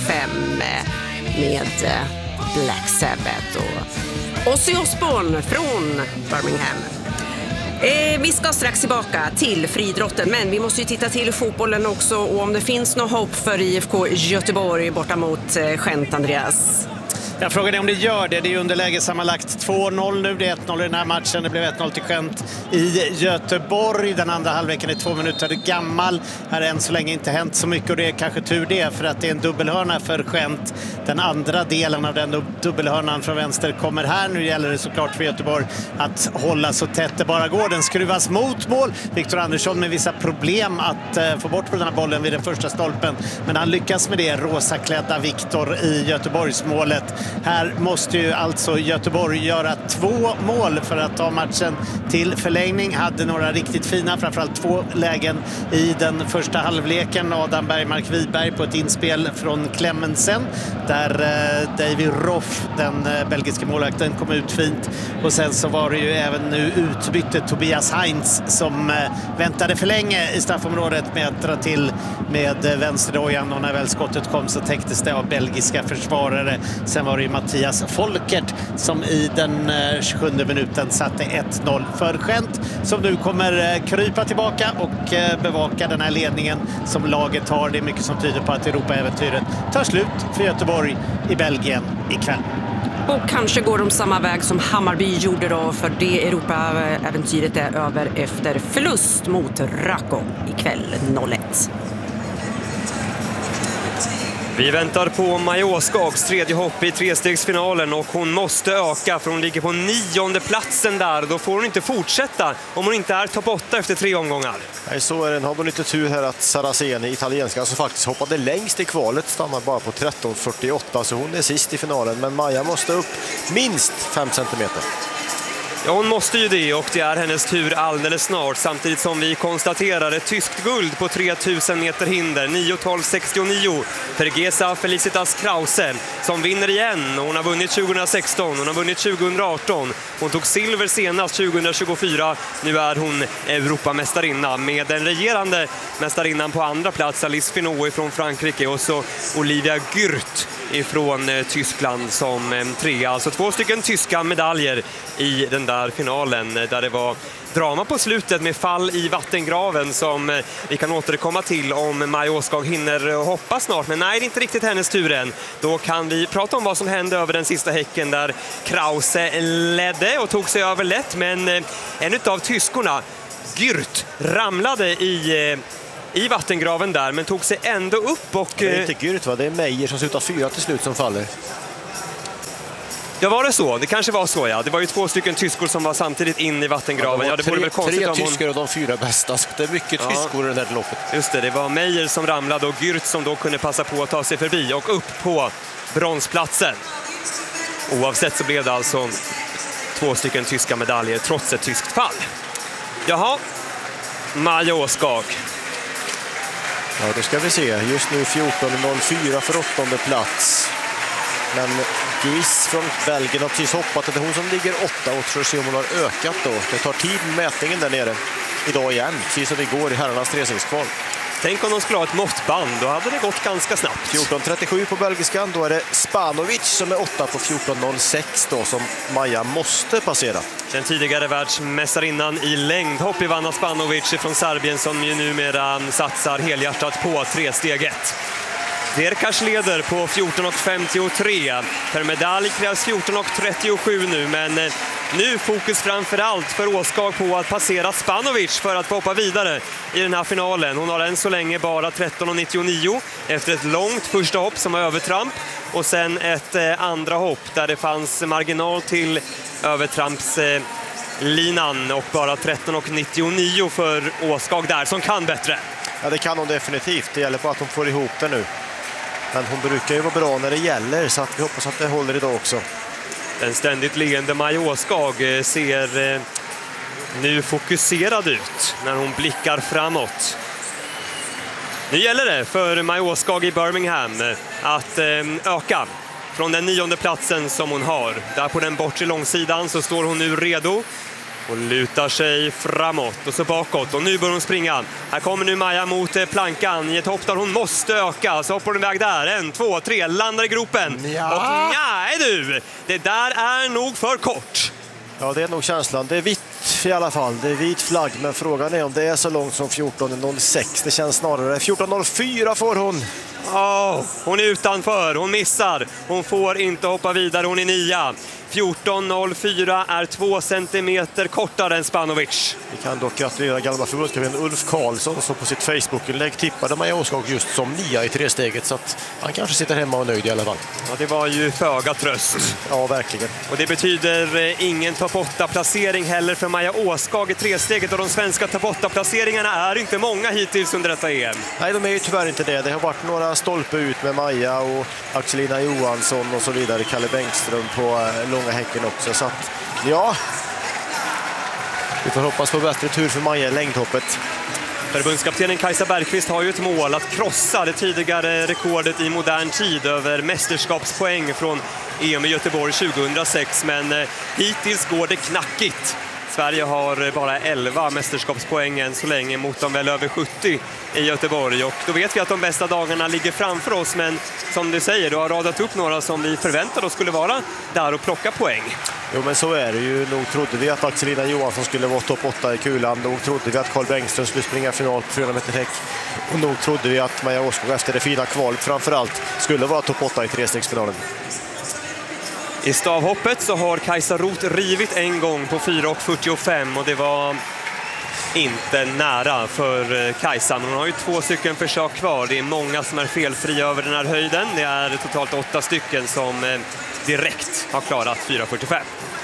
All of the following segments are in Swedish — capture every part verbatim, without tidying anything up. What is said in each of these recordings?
fem med Black Sabbath och Ozzy Osbourne från Birmingham. Eh, vi ska strax tillbaka till friidrotten, men vi måste ju titta till fotbollen också, och om det finns något hopp för I F K Göteborg borta mot eh, Gent, Andreas. Jag frågar dig om det gör det. Det är underläge sammanlagt två noll nu. Det är ett noll i den här matchen. Det blev ett noll till Gent i Göteborg. Den andra halvleken är två minuter gammal. Här har än så länge inte hänt så mycket, och det är kanske tur det, för att det är en dubbelhörna för Gent. Den andra delen av den dubbelhörnan från vänster kommer här. Nu gäller det såklart för Göteborg att hålla så tätt det bara går. Den skruvas mot mål. Viktor Andersson med vissa problem att uh, få bort den här bollen vid den första stolpen. Men han lyckas med det, rosaklädda Viktor i Göteborgsmålet. Här måste ju alltså Göteborg göra två mål för att ta matchen till förlängning. Hade några riktigt fina, framförallt två lägen i den första halvleken. Adam Bergmark Wiberg på ett inspel från Clemensen, där eh, David Roff, den eh, belgiska målvakten, kom ut fint. Och sen så var det ju även nu utbytte Tobias Heinz som eh, väntade för länge i straffområdet med att dra till med eh, vänsterdojan, och när väl skottet kom så täcktes det av belgiska försvarare. Sen var det ju Mattias Folkert som i den eh, tjugosjunde minuten satte ett noll för Gent, som nu kommer eh, krypa tillbaka och eh, bevaka den här ledningen som laget har. Det är mycket som tyder på att Europa-äventyret tar slut för Göteborg i Belgien ikväll. Och kanske går de samma väg som Hammarby gjorde då, för det Europa-äventyret är över efter förlust mot Raco ikväll noll ett. Vi väntar på Maja Åskags tredje hopp i trestegsfinalen, och hon måste öka, för hon ligger på nionde platsen där. Då får hon inte fortsätta om hon inte är topp åtta efter tre omgångar. Nej, så är det. Har hon lite tur här att Saraceni, italienska, som faktiskt hoppade längst i kvalet, stannar bara på tretton fyrtioåtta, så hon är sist i finalen. Men Maja måste upp minst fem centimeter. Ja, hon måste ju det, och det är hennes tur alldeles snart, samtidigt som vi konstaterar ett tyskt guld på tre tusen meter hinder, nio tolv sextionio. Pergesa Felicitas Krause som vinner igen. Hon har vunnit tjugohundrasexton, hon har vunnit tjugohundraarton. Hon tog silver senast tjugohundratjugofyra. Nu är hon Europamästarinna med den regerande mästarinnan på andra plats, Alice Finot från Frankrike, och så Olivia Gürt ifrån eh, Tyskland som eh, trea. Alltså två stycken tyska medaljer i den där finalen, där det var drama på slutet med fall i vattengraven som eh, vi kan återkomma till om Maja Åskag hinner hoppa snart. Men nej, det är inte riktigt hennes tur än. Då kan vi prata om vad som hände över den sista häcken, där Krause ledde och tog sig över lätt, men eh, en av tyskorna, Gürt, ramlade i eh, i vattengraven där, men tog sig ändå upp. Och det är inte Gürt, va? Det är Meijer som slutar fyra till slut som faller. Ja, var det så? Det kanske var så, ja. Det var ju två stycken tyskor som var samtidigt in i vattengraven. Ja, ja, det tre, vore väl konstigt tre om hon... tyskor och de fyra bästa, så det är mycket ja. tyskor i det här loppet. Just det, det var Meijer som ramlade och Gürt som då kunde passa på att ta sig förbi och upp på bronsplatsen. Oavsett så blev det alltså två stycken tyska medaljer trots ett tyskt fall. Jaha, Maja Åskag. Ja, då ska vi se. Just nu fjorton noll fyra för åttonde plats. Men Gris från Belgien har precis hoppat. Det är hon som ligger åtta, och tror se om hon har ökat då. Det tar tid med mätningen där nere idag igen, precis som igår i herrarnas trestegsval. Tänk om de skulle ha ett måttband, då hade det gått ganska snabbt. fjorton trettiosju på belgiskan, då är det Spanovic som är åtta på fjorton noll sex då, som Maja måste passera. Den tidigare världsmästarinnan i längdhopp, Ivana Spanovic från Serbien, som ju numera satsar helhjärtat på tresteget. Derkas leder på fjorton femtiotre. För medalj krävs fjorton trettiosju nu, men nu fokus framförallt för Åskag på att passera Spanovic för att få hoppa vidare i den här finalen. Hon har än så länge bara tretton nittionio efter ett långt första hopp som var övertramp, och sen ett eh, andra hopp där det fanns marginal till övertrampslinan, och bara tretton nittionio för Åskag där, som kan bättre. Ja, det kan hon definitivt. Det gäller bara att hon får ihop det nu. Men hon brukar ju vara bra när det gäller, så att vi hoppas att det håller idag också. Den ständigt leende Maja Åskag ser eh, nu fokuserad ut när hon blickar framåt. Nu gäller det för Maja Åskag i Birmingham att eh, öka från den nionde platsen som hon har. Där på den bortre långsidan så står hon nu redo och lutar sig framåt och så bakåt. Och nu börjar hon springa. Här kommer nu Maja mot eh, plankan i ett hopp där hon måste öka. Så hoppar hon iväg där. En, två, tre. Landar i gropen. Ja. Och nej du! Det där är nog för kort. Ja, det är nog känslan. Det är vitt i alla fall. Det är vit flagg, men frågan är om det är så långt som fjorton noll sex. Det känns snarare. fjorton noll fyra får hon. Oh, hon är utanför, hon missar. Hon får inte hoppa vidare, hon är nia. fjorton noll fyra är två centimeter kortare än Spanovic. Vi kan dock gratulera gamla förbundskapten Ulf Karlsson som på sitt Facebook-inlägg tippade Maja Åskog just som nia i tresteget, så att han kanske sitter hemma och nöjd i alla fall. Ja, det var ju föga tröst. Ja, verkligen. Och det betyder eh, ingen topp åtta-placering heller för Maja Åskog i tresteget, och de svenska topp åtta-placeringarna är inte många hittills under detta E M. Nej, de är ju tyvärr inte det. Det har varit några stolpe ut med Maja och Axelina Johansson och så vidare. Kalle Bengström på eh, långa häcken också. Så att, ja, vi får hoppas på bättre tur för Maja i längdhoppet. Förbundskaptenen Kajsa Bergqvist har ju ett mål att krossa det tidigare rekordet i modern tid över mästerskapspoäng från E M i Göteborg tjugohundrasex, men eh, hittills går det knackigt. Sverige har bara elva mästerskapspoäng än så länge mot de väl över sjuttio i Göteborg, och då vet vi att de bästa dagarna ligger framför oss, men som du säger, du har radat upp några som vi förväntade oss skulle vara där och plocka poäng. Jo, men så är det ju. Nog trodde vi att Axelina Johansson skulle vara topp åtta i kulan. Nog trodde vi att Carl Bengström skulle springa final på fyra meter häck. Och nog trodde vi att Maja Åskog efter det fina kvalet framförallt skulle vara topp åtta i trestegsfinalen. I stavhoppet så har Kajsa Roth rivit en gång på fyra fyrtiofem, och det var inte nära för Kajsa. Hon har ju två stycken försök kvar. Det är många som är felfria över den här höjden. Det är totalt åtta stycken som direkt har klarat fyra fyrtiofem.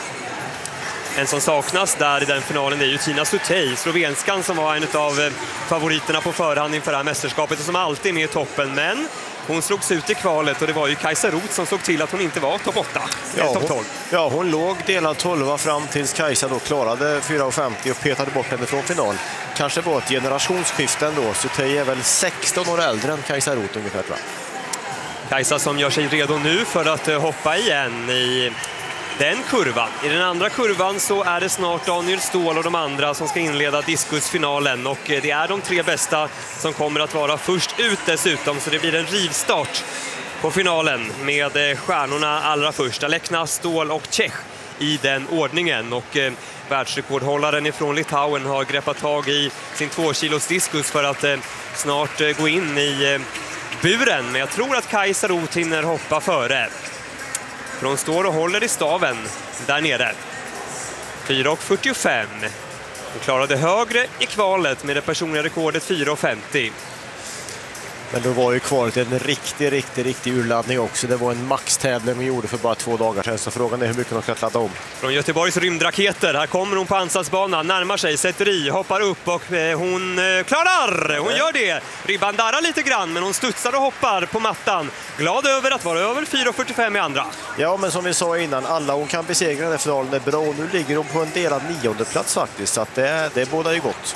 En som saknas där i den finalen är ju Tina Sutej, slovenskan, som var en av favoriterna på förhand inför det här mästerskapet och som alltid är med i toppen, men hon slogs ut i kvalet, och det var ju Kajsa Roth som såg till att hon inte var topp åtta, ja, topp tolv. Hon, ja, hon låg delad tolva fram tills Kajsa då klarade fyra femtio och petade bort henne från final. Kanske var ett generationsskifte ändå. Sutej är väl sexton år äldre än Kajsa Roth ungefär, tror jag. Kajsa som gör sig redo nu för att hoppa igen i den kurvan. I den andra kurvan så är det snart Daniel Ståhl och de andra som ska inleda diskusfinalen, och det är de tre bästa som kommer att vara först ut dessutom, så det blir en rivstart på finalen med stjärnorna allra först. Alekna, Ståhl och Čech i den ordningen, och eh, världsrekordhållaren ifrån Litauen har greppat tag i sin två kilos diskus för att eh, snart eh, gå in i eh, buren, men jag tror att Kajsa Roth hinner hoppa före. För hon står och håller i staven där nere. fyra fyrtiofem. Hon klarade högre i kvalet med det personliga rekordet fyra femtio. Men då var ju kvalet en riktig, riktig, riktig urladdning också. Det var en maxtävling vi gjorde för bara två dagar sedan, så frågan är hur mycket de ska ladda om. Från Göteborgs rymdraketer, här kommer hon på ansatsbanan, närmar sig, sätter i, hoppar upp, och eh, hon eh, klarar! Hon gör det! Ribban darrar lite grann, men hon studsar och hoppar på mattan. Glad över att vara över fyra fyrtiofem i andra. Ja, men som vi sa innan, alla hon kan besegra den här finalen är bra, och nu ligger hon på en delad nionde plats faktiskt, så att det, det bådar ju gott.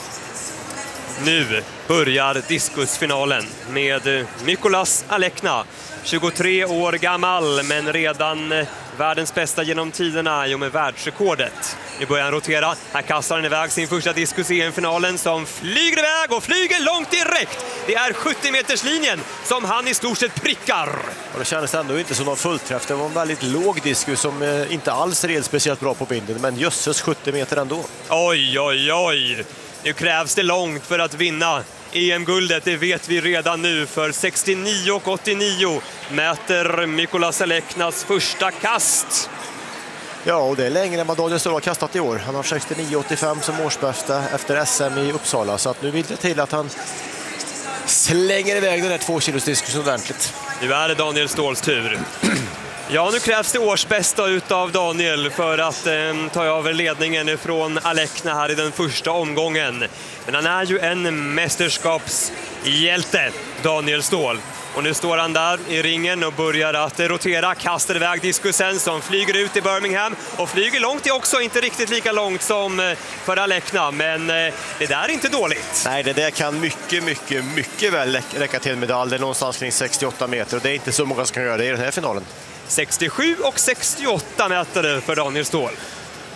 Nu börjar diskusfinalen med Mykolas Alekna, tjugotre år gammal, men redan världens bästa genom tiderna, jo, med världsrekordet. Nu börjar han rotera, här kastar han iväg sin första diskus i finalen, som flyger iväg och flyger långt direkt. Det är sjuttio meters linjen som han i stort sett prickar. Och det kändes ändå inte som någon fullträff. Det var en väldigt låg diskus som inte alls red speciellt bra på binden, men jösses sjuttio meter ändå. Oj, oj, oj. Nu krävs det långt för att vinna E M-guldet, det vet vi redan nu, för sextionio åttionio mäter Mykolas Aleknas första kast. Ja, och det är längre än vad Daniel Ståhl har kastat i år. Han har sextionio åttiofem som årsbästa efter S M i Uppsala, så att nu vill det till att han slänger iväg den här två kilos diskussion ordentligt. Nu är det Daniel Ståhls tur. Ja, nu krävs det årsbästa utav Daniel för att eh, ta över ledningen från Alekna här i den första omgången. Men han är ju en mästerskapshjälte, Daniel Ståhl. Och nu står han där i ringen och börjar att rotera, kastar iväg diskusen som flyger ut i Birmingham och flyger långt, är också inte riktigt lika långt som för Alekna, men det där är inte dåligt. Nej, det där kan mycket, mycket, mycket väl räcka till medalj. Det är någonstans kring sextioåtta meter, och det är inte så många som kan göra det i den här finalen. sextiosju och sextioåtta meter för Daniel Ståhl.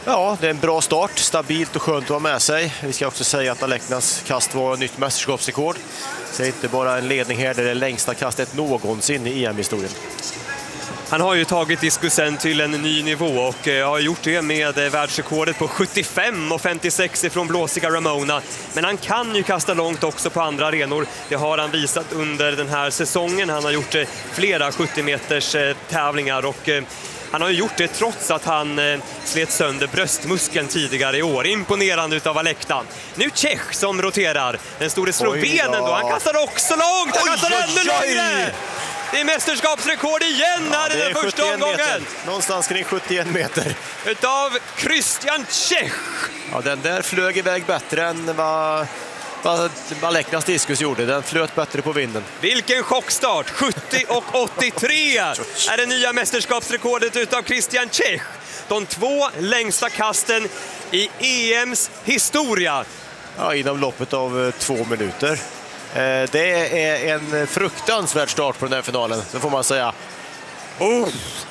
Ja, det är en bra start. Stabilt och skönt att ha med sig. Vi ska också säga att Aleknas kast var nytt mästerskapsrekord. Så det är inte bara en ledning här, det är det längsta kastet någonsin i E M-historien. Han har ju tagit diskusen till en ny nivå och har gjort det med världsrekordet på sjuttiofem och femtiosex ifrån blåsiga Ramona. Men han kan ju kasta långt också på andra arenor. Det har han visat under den här säsongen. Han har gjort flera sjuttio meters tävlingar och han har ju gjort det trots att han slet sönder bröstmuskeln tidigare i år. Imponerande utav Alekna. Nu Čech som roterar. Den store slovenen då. Han kastar också långt. Han kastar ännu längre. Det är mästerskapsrekord igen här ja, i den första omgången. Meter. Någonstans kring sjuttioen meter. Utav Christian Čech. Ja, den där flög iväg bättre än vad, vad Aleknas diskus gjorde. Den flöt bättre på vinden. Vilken chockstart. sjuttio och åttiotre är det nya mästerskapsrekordet utav Christian Čech. De två längsta kasten i E M:s historia. Ja, inom loppet av två minuter. Det är en fruktansvärd start på den här finalen, så får man säga. Oh,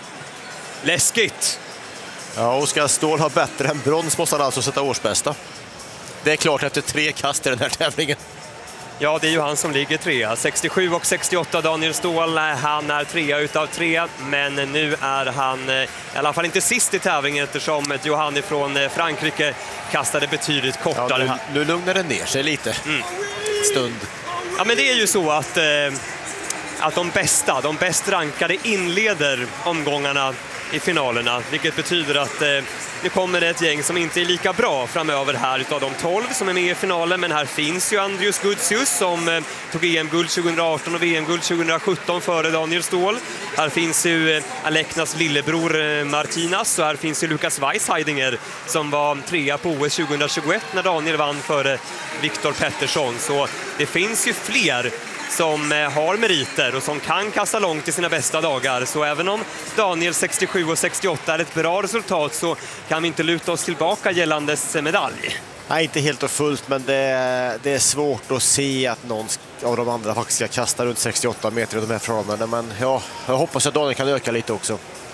läskigt. Ja, och ska Ståhl ha bättre än brons måste han alltså sätta årsbästa. Det är klart efter tre kast i den här tävlingen. Ja, det är ju han som ligger trea. sextiosju och sextioåtta Daniel Ståhl, han är trea utav tre. Men nu är han i alla fall inte sist i tävlingen eftersom Johan från Frankrike kastade betydligt kortare. Ja, nu, nu lugnar det ner sig lite. Mm. Stund. Ja, men det är ju så att, eh, att de bästa, de bäst rankade inleder omgångarna i finalerna. Vilket betyder att eh, nu kommer det ett gäng som inte är lika bra framöver här utav de tolv som är med i finalen. Men här finns ju Andrius Gutsius som eh, tog E M-guld tjugohundraarton och V M-guld tjugohundrasjutton före Daniel Ståhl. Här finns ju eh, Aleknas lillebror eh, Martinas och här finns ju Lukas Weisheidinger som var trea på O S tjugohundratjugoett när Daniel vann före Viktor Pettersson. Så det finns ju fler som har meriter och som kan kasta långt i sina bästa dagar. Så även om Daniel sextiosju och sextioåtta är ett bra resultat så kan vi inte luta oss tillbaka gällandes medalj. Nej, inte helt och fullt, men det är, det är svårt att se att någon av de andra faktiskt ska kasta runt sextioåtta meter i de här förhållandena. Men ja, jag hoppas att Daniel kan öka lite också.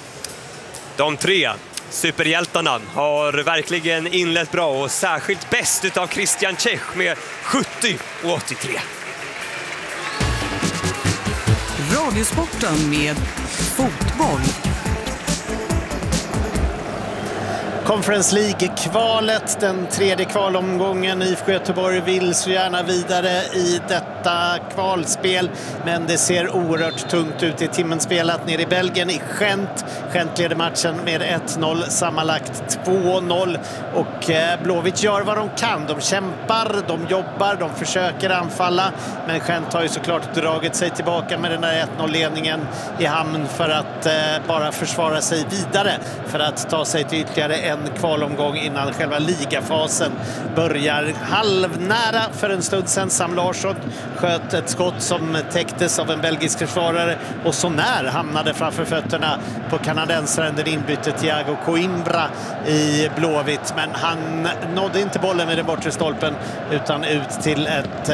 De tre superhjältarna har verkligen inlett bra och särskilt bäst utav Christian Čech med sjuttio och åttiotre. Radiosporten med fotboll. Conference League-kvalet, den tredje kvalomgången. I F K Göteborg vill så gärna vidare i detta kvalspel, men det ser oerhört tungt ut i timmen spelat nere i Belgien i Gent. Gent leder matchen med ett noll, sammanlagt två noll och Blåvitt gör vad de kan. De kämpar, de jobbar, de försöker anfalla, men Gent har ju såklart dragit sig tillbaka med den här ett noll-ledningen i hamn för att eh, bara försvara sig vidare, för att ta sig till ytterligare en En kvalomgång innan själva ligafasen börjar. Halvnära för en stund sedan. Sam Larsson sköt ett skott som täcktes av en belgisk försvarare och så när hamnade framför fötterna på kanadensaren, den inbytte Thiago Coimbra i Blåvitt, men han nådde inte bollen med den bortre stolpen utan ut till ett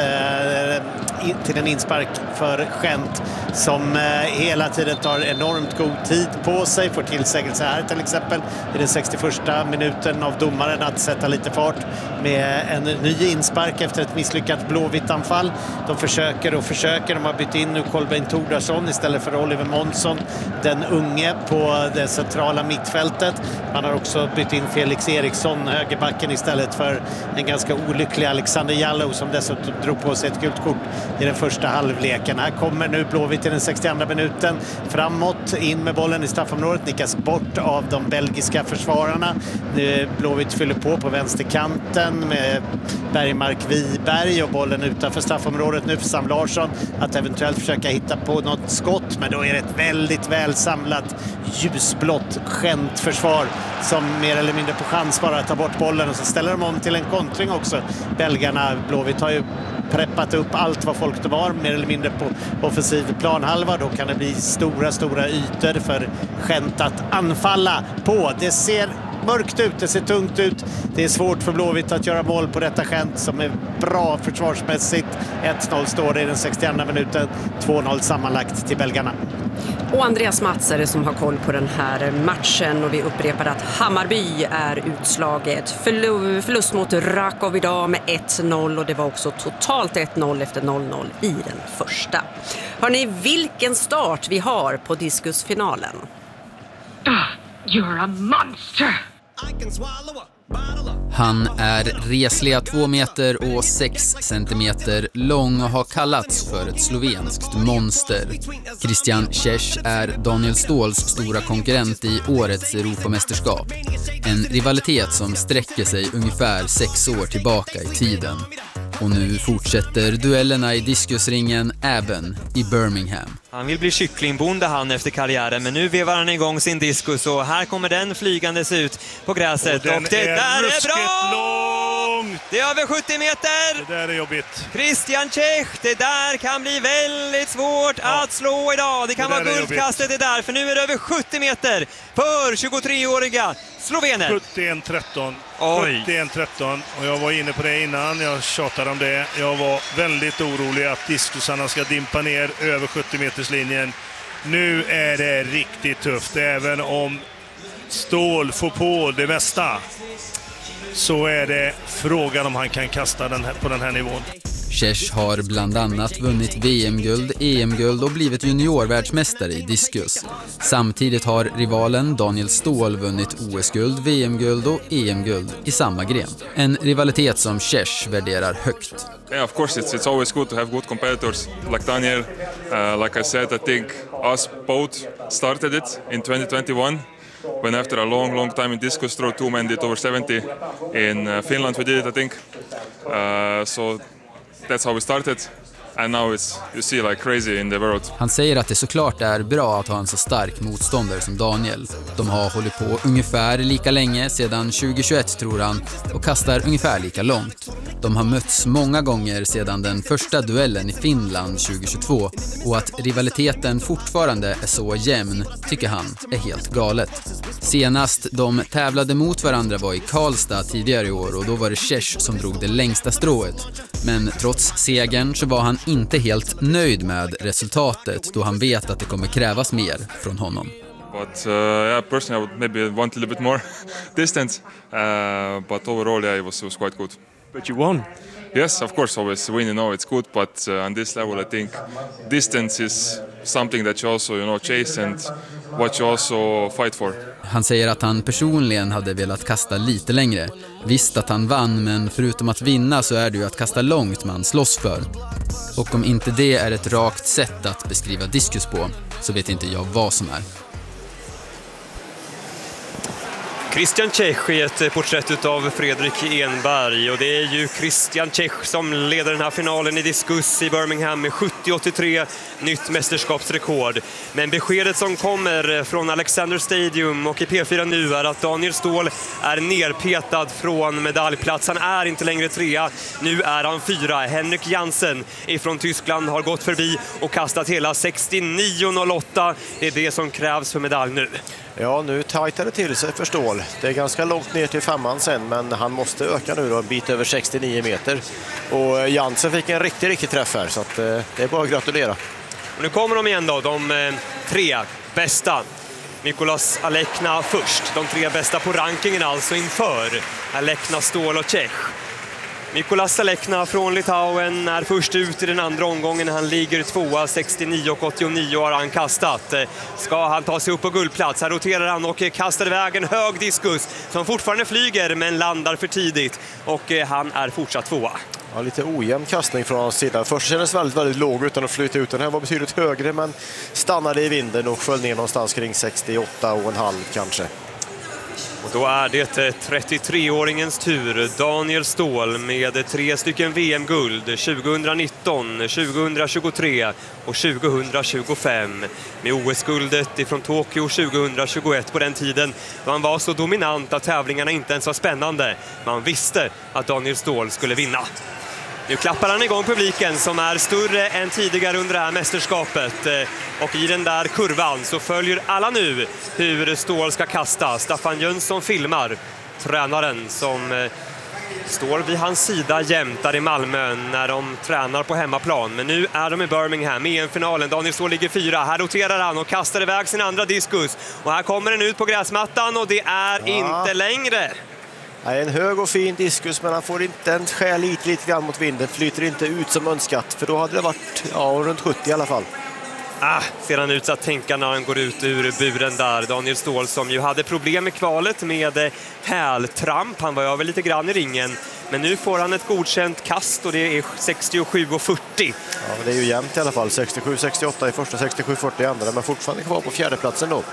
eh, till en inspark för Gent som eh, hela tiden tar enormt god tid på sig, får tillsägelse här till exempel i den sextioförsta minuten av domaren att sätta lite fart med en ny inspark efter ett misslyckat Blåvitt-anfall. De försöker och försöker. De har bytt in nu Kolbeinn Tordarsson istället för Oliver Månsson, den unge på det centrala mittfältet. Man har också bytt in Felix Eriksson, högerbacken, istället för en ganska olycklig Alexander Jallow som dessutom drog på sig ett gult kort i den första halvleken. Här kommer nu Blåvitt i den sextioandra minuten framåt, in med bollen i straffområdet, nickas bort av de belgiska försvararna. Blåvitt fyller på på vänsterkanten med Bergmark Wiberg och bollen utanför straffområdet nu för Sam Larsson att eventuellt försöka hitta på något skott, men då är det ett väldigt väl samlat ljusblått Gent-försvar som mer eller mindre på chans bara tar bort bollen, och så ställer de om till en kontring också. Belgarna, Blåvitt har ju preppat upp allt vad folk det var mer eller mindre på offensiv planhalva. Då kan det bli stora, stora ytor för Gent att anfalla på. Det ser mörkt ut, det ser tungt ut. Det är svårt för Blåvitt att göra mål på detta Gent som är bra försvarsmässigt. ett noll står det i den sextioandra minuten, två noll sammanlagt till belgarna. Och Andreas Mats är det som har koll på den här matchen och vi upprepar att Hammarby är utslaget. Förlu- förlust mot Rakov idag med ett noll och det var också totalt ett noll efter noll noll i den första. Hörrni, vilken start vi har på diskusfinalen. Ah, you're a monster! Han är resliga två meter och sex centimeter lång och har kallats för ett slovenskt monster. Christian Čech är Daniel Ståhls stora konkurrent i årets Europamästerskap. En rivalitet som sträcker sig ungefär sex år tillbaka i tiden. Och nu fortsätter duellerna i diskusringen även i Birmingham. Han vill bli kycklingbonde han efter karriären, men nu vevar han igång sin diskus och här kommer den flygandes ut på gräset. Och, och det är där är bra! Långt. Det är över sjuttio meter! Det där är jobbigt. Christian Čech, det där kan bli väldigt svårt ja. att slå idag. Det kan det vara guldkastet det där, för nu är det över sjuttio meter för tjugotreåriga slovener. sjuttioett tretton. sjuttioett tretton. Och jag var inne på det innan, jag tjatade om det. Jag var väldigt orolig att diskusarna ska dimpa ner över sjuttio meterslinjen. Nu är det riktigt tufft, även om Ståhl får på det mesta. Så är det frågan om han kan kasta den här, på den här nivån. Čech har bland annat vunnit V M-guld, E M-guld och blivit juniorvärldsmästare i diskus. Samtidigt har rivalen Daniel Ståhl vunnit O S-guld, V M-guld och E M-guld i samma gren. En rivalitet som Čech värderar högt. Yeah, of course, it's it's always good to have good competitors like Daniel. Uh, like I said, I think us both started it in twenty twenty-one. When after a long, long time in discus throw, two men did over seventy. In uh, Finland we did it, I think. Uh, so that's how we started. And now it's, you see, like crazy in the world. Han säger att det såklart är bra att ha en så stark motståndare som Daniel. De har hållit på ungefär lika länge, sedan tjugohundratjugoett tror han, och kastar ungefär lika långt. De har mötts många gånger sedan den första duellen i Finland tjugohundratjugotvå och att rivaliteten fortfarande är så jämn tycker han är helt galet. Senast de tävlade mot varandra var i Karlstad tidigare i år och då var det Čech som drog det längsta strået. Men trots segern så var han inte helt nöjd med resultatet då han vet att det kommer krävas mer från honom. But uh, yeah, personally I would maybe want a little bit more distance. Uh, but overall, yeah, it was, it was quite good. But you won. Yes, of course, always win, you know, it's good. But uh, on this level, I think distance is something that you also, you know, chase and what you also fight for. Han säger att han personligen hade velat kasta lite längre. Visst att han vann, men förutom att vinna så är det ju att kasta långt man slåss för. Och om inte det är ett rakt sätt att beskriva diskus på, så vet inte jag vad som är. Christian Čech i ett porträtt av Fredrik Enberg, och det är ju Christian Čech som leder den här finalen i diskus i Birmingham med sjuttio åttiotre, nytt mästerskapsrekord. Men beskedet som kommer från Alexander Stadium och i P fyra nu är att Daniel Ståhl är nerpetad från medaljplats. Han är inte längre trea, nu är han fyra. Henrik Jansen ifrån Tyskland har gått förbi och kastat hela sextionio noll åtta. Det är det som krävs för medalj nu. Ja, nu tajtar det till sig för Ståhl. Det är ganska långt ner till femman sen, men han måste öka nu då, en bit över sextionio meter. Och Jansen fick en riktig, riktig träff här, så att, eh, det är bara att gratulera. Och nu kommer de igen då, de eh, tre bästa. Mikolas Alekna först, de tre bästa på rankingen alltså inför Alekna, Ståhl och Čech. Mikolas Alekna från Litauen är först ut i den andra omgången. Han ligger tvåa, sextionio åttionio har han kastat. Ska han ta sig upp på guldplats? Här roterar han och kastar iväg en hög diskus som fortfarande flyger men landar för tidigt. Och han är fortsatt tvåa. Ja, lite ojämn kastning från hans sida. Först kändes väldigt, väldigt låg utan att flyta ut. Den här var betydligt högre, men stannade i vinden och föll ner någonstans kring sextioåtta och en halv kanske. Och då är det trettiotreåringens tur. Daniel Ståhl med tre stycken V M-guld tjugonitton, tjugotjugotre och tjugotjugofem. Med O S-guldet ifrån Tokyo tjugohundratjugoett på den tiden då han var så dominant att tävlingarna inte ens var spännande. Man visste att Daniel Ståhl skulle vinna. Nu klappar han igång publiken som är större än tidigare under det här mästerskapet. Och i den där kurvan så följer alla nu hur Ståhl ska kasta. Staffan Jönsson filmar, tränaren som står vid hans sida jämt där i Malmö när de tränar på hemmaplan. Men nu är de i Birmingham i E M-finalen. Daniel Ståhl ligger fyra. Här roterar han och kastar iväg sin andra diskus. Och här kommer den ut på gräsmattan och det är ja. inte längre. Ja, en hög och fin diskus, men han får inte en skär lite, lite grann mot vinden. Flyter inte ut som önskat, för då hade det varit ja, runt sjuttio i alla fall. Ah, ser han ut att tänka när han går ut ur buren där. Daniel Ståhl som ju hade problem med kvalet med hältramp. Han var över lite grann i ringen. Men nu får han ett godkänt kast och det är sextiosju fyrtio. Ja, det är ju jämnt i alla fall. sextiosju sextioåtta i första, sextiosju fyrtio i andra. Men fortfarande kvar på fjärdeplatsen då.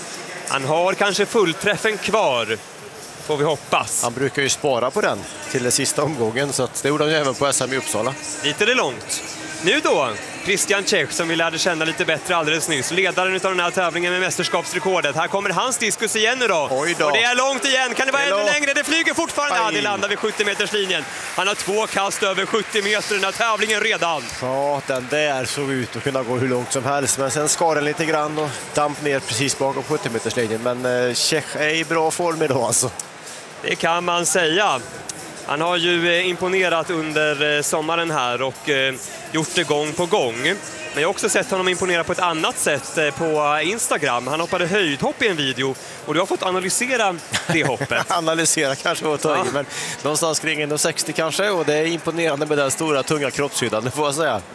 Han har kanske fullträffen kvar, får vi hoppas. Han brukar ju spara på den till den sista omgången, så att det gjorde han ju även på S M i Uppsala. Lite det långt. Nu då, Christian Czech som vi lärde känna lite bättre alldeles nyss. Ledaren av den här tävlingen med mästerskapsrekordet. Här kommer hans diskus igen nu då. Oj då. Och det är långt igen. Kan det vara ännu längre? Det flyger fortfarande. Ja, det landar vid sjuttio meters linjen. Han har två kast över sjuttio meter i den här tävlingen redan. Ja, den där såg ut att kunna gå hur långt som helst. Men sen skar den lite grann och damp ner precis bakom sjuttio meters linjen. Men eh, Czech är i bra form idag alltså. Det kan man säga. Han har ju imponerat under sommaren här och gjort det gång på gång. Men jag har också sett honom imponera på ett annat sätt på Instagram. Han hoppade höjdhopp i en video och du har fått analysera det hoppet. Analysera kanske var taget, ja. Men någonstans kring en sextio kanske, och det är imponerande med den stora tunga kroppshyddan, det får jag säga.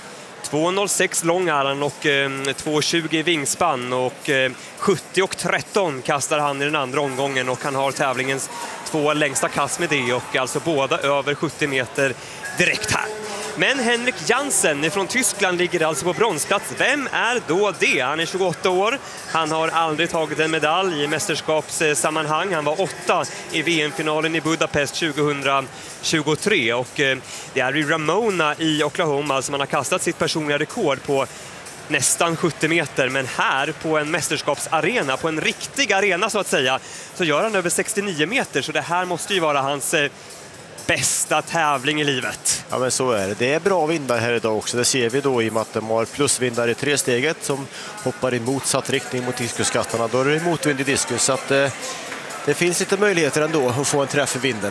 två noll sex lång är han och eh, två tjugo i vingspann och eh, sjuttio och tretton kastar han i den andra omgången och han har tävlingens två längsta kast med det och alltså båda över sjuttio meter direkt här. Men Henrik Jansen från Tyskland ligger alltså på bronsplats. Vem är då det? Han är tjugoåtta år. Han har aldrig tagit en medalj i mästerskapssammanhang. Han var åtta i V M-finalen i Budapest tjugohundratjugotre. Och det är i Ramona i Oklahoma som han har kastat sitt personliga rekord på nästan sjuttio meter. Men här på en mästerskapsarena, på en riktig arena så att säga, så gör han över sextionio meter. Så det här måste ju vara hans bästa tävling i livet. Ja, men så är det. Det är bra vindar här idag också. Det ser vi då i och med att de har plusvindar i tre steget som hoppar i motsatt riktning mot diskuskastarna. Då är det motvind i diskus, så att eh, det finns lite möjligheter ändå att få en träff i vinden.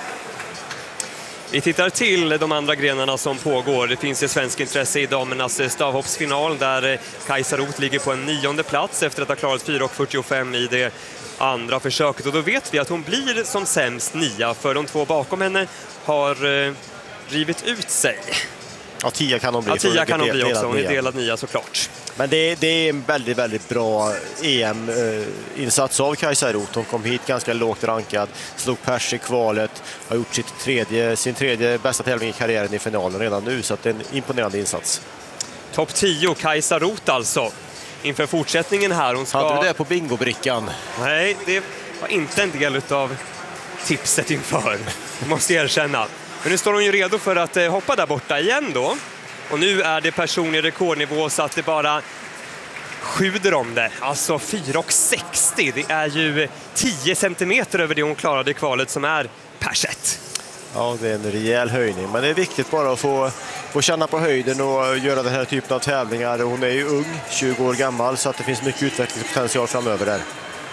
Vi tittar till de andra grenarna som pågår. Det finns ett svensk intresse i damernas stavhoppsfinal där Kajsa Roth ligger på en nionde plats efter att ha klarat fyra fyrtiofem i det andra försöket. Och då vet vi att hon blir som sämst nia, för de två bakom henne har eh, rivit ut sig. Ja, tia kan hon bli. Ja, tia kan hon bli också. Hon är delad nia såklart. Men det, det är en väldigt, väldigt bra E M-insats av Kajsa Roth. Hon kom hit ganska lågt rankad, slog pers i kvalet, har gjort sitt tredje, sin tredje bästa tävling i karriären i finalen redan nu, så att det är en imponerande insats. Topp tio, Kajsa Roth alltså. Inför fortsättningen här. Hon ska... Hade du det på bingobrickan? Nej, det var inte en del av tipset inför. Jag måste erkänna. Men nu står hon ju redo för att eh, hoppa där borta igen då. Och nu är det personlig rekordnivå så att det bara sjuder om det. Alltså fyra sextio. Det är ju tio centimeter över det hon klarade i kvalet som är perset. Ja, det är en rejäl höjning. Men det är viktigt bara att få, få känna på höjden och göra den här typen av tävlingar. Hon är ju ung, tjugo år gammal, så att det finns mycket utvecklingspotential framöver där.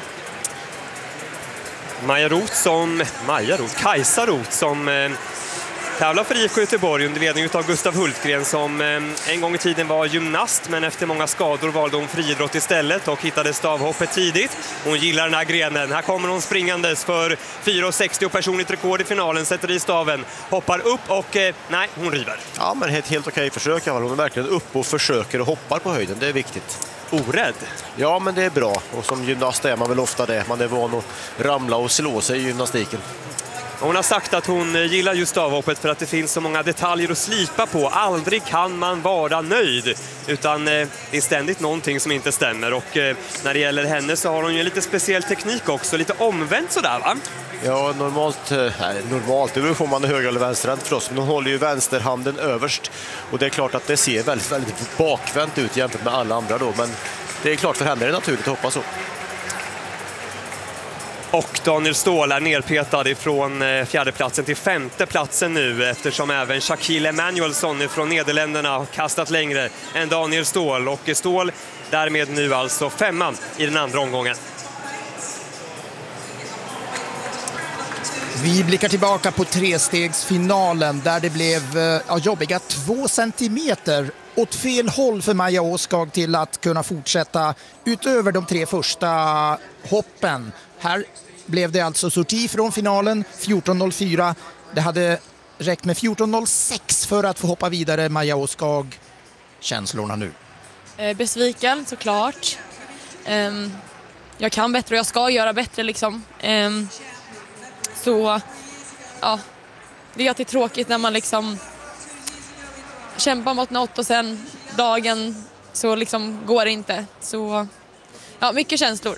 Maja Roth som... Maja Roth? Kajsa Roth som... Eh, tävlar för I F K Göteborg under ledning av Gustav Hultgren som eh, en gång i tiden var gymnast, men efter många skador valde hon friidrott istället och hittade stavhoppet tidigt. Hon gillar den här grenen. Här kommer hon springandes för fyra sextio personligt rekord i finalen, sätter i staven, hoppar upp och eh, nej, hon river. Ja, men ett helt okej försök. Hon är verkligen upp och försöker och hoppar på höjden. Det är viktigt. Orädd? Ja, men det är bra. Och som gymnast är man väl ofta det. Man är van att ramla och slå sig i gymnastiken. Hon har sagt att hon gillar just stavhoppet för att det finns så många detaljer att slipa på. Aldrig kan man vara nöjd, utan det är ständigt någonting som inte stämmer. Och när det gäller henne så har hon ju en lite speciell teknik också, lite omvänt sådär va? Ja, normalt, nej, normalt, det beror på om man är höger eller vänsterhänt förstås, men hon håller ju vänsterhanden överst. Och det är klart att det ser väldigt, väldigt bakvänt ut jämfört med alla andra då, men det är klart för henne är det naturligt att hoppa så. Och Daniel Ståhl är nerpetad ifrån fjärdeplatsen till femteplatsen nu, eftersom även Shaquille Emanuelsson från Nederländerna har kastat längre än Daniel Ståhl. Och Ståhl därmed nu alltså femman i den andra omgången. Vi blickar tillbaka på trestegsfinalen där det blev ja, jobbiga två centimeter åt fel håll för Maja Åskag till att kunna fortsätta utöver de tre första hoppen. Här blev det alltså sorti från finalen fjorton noll fyra. Det hade räckt med fjorton noll sex för att få hoppa vidare. Maja Åskag, känslorna nu? Eh, besviken såklart. Um, jag kan bättre och jag ska göra bättre liksom. Um, så ja, det är alltid tråkigt när man liksom kämpar mot något och sen dagen så liksom går det inte. Så ja, mycket känslor.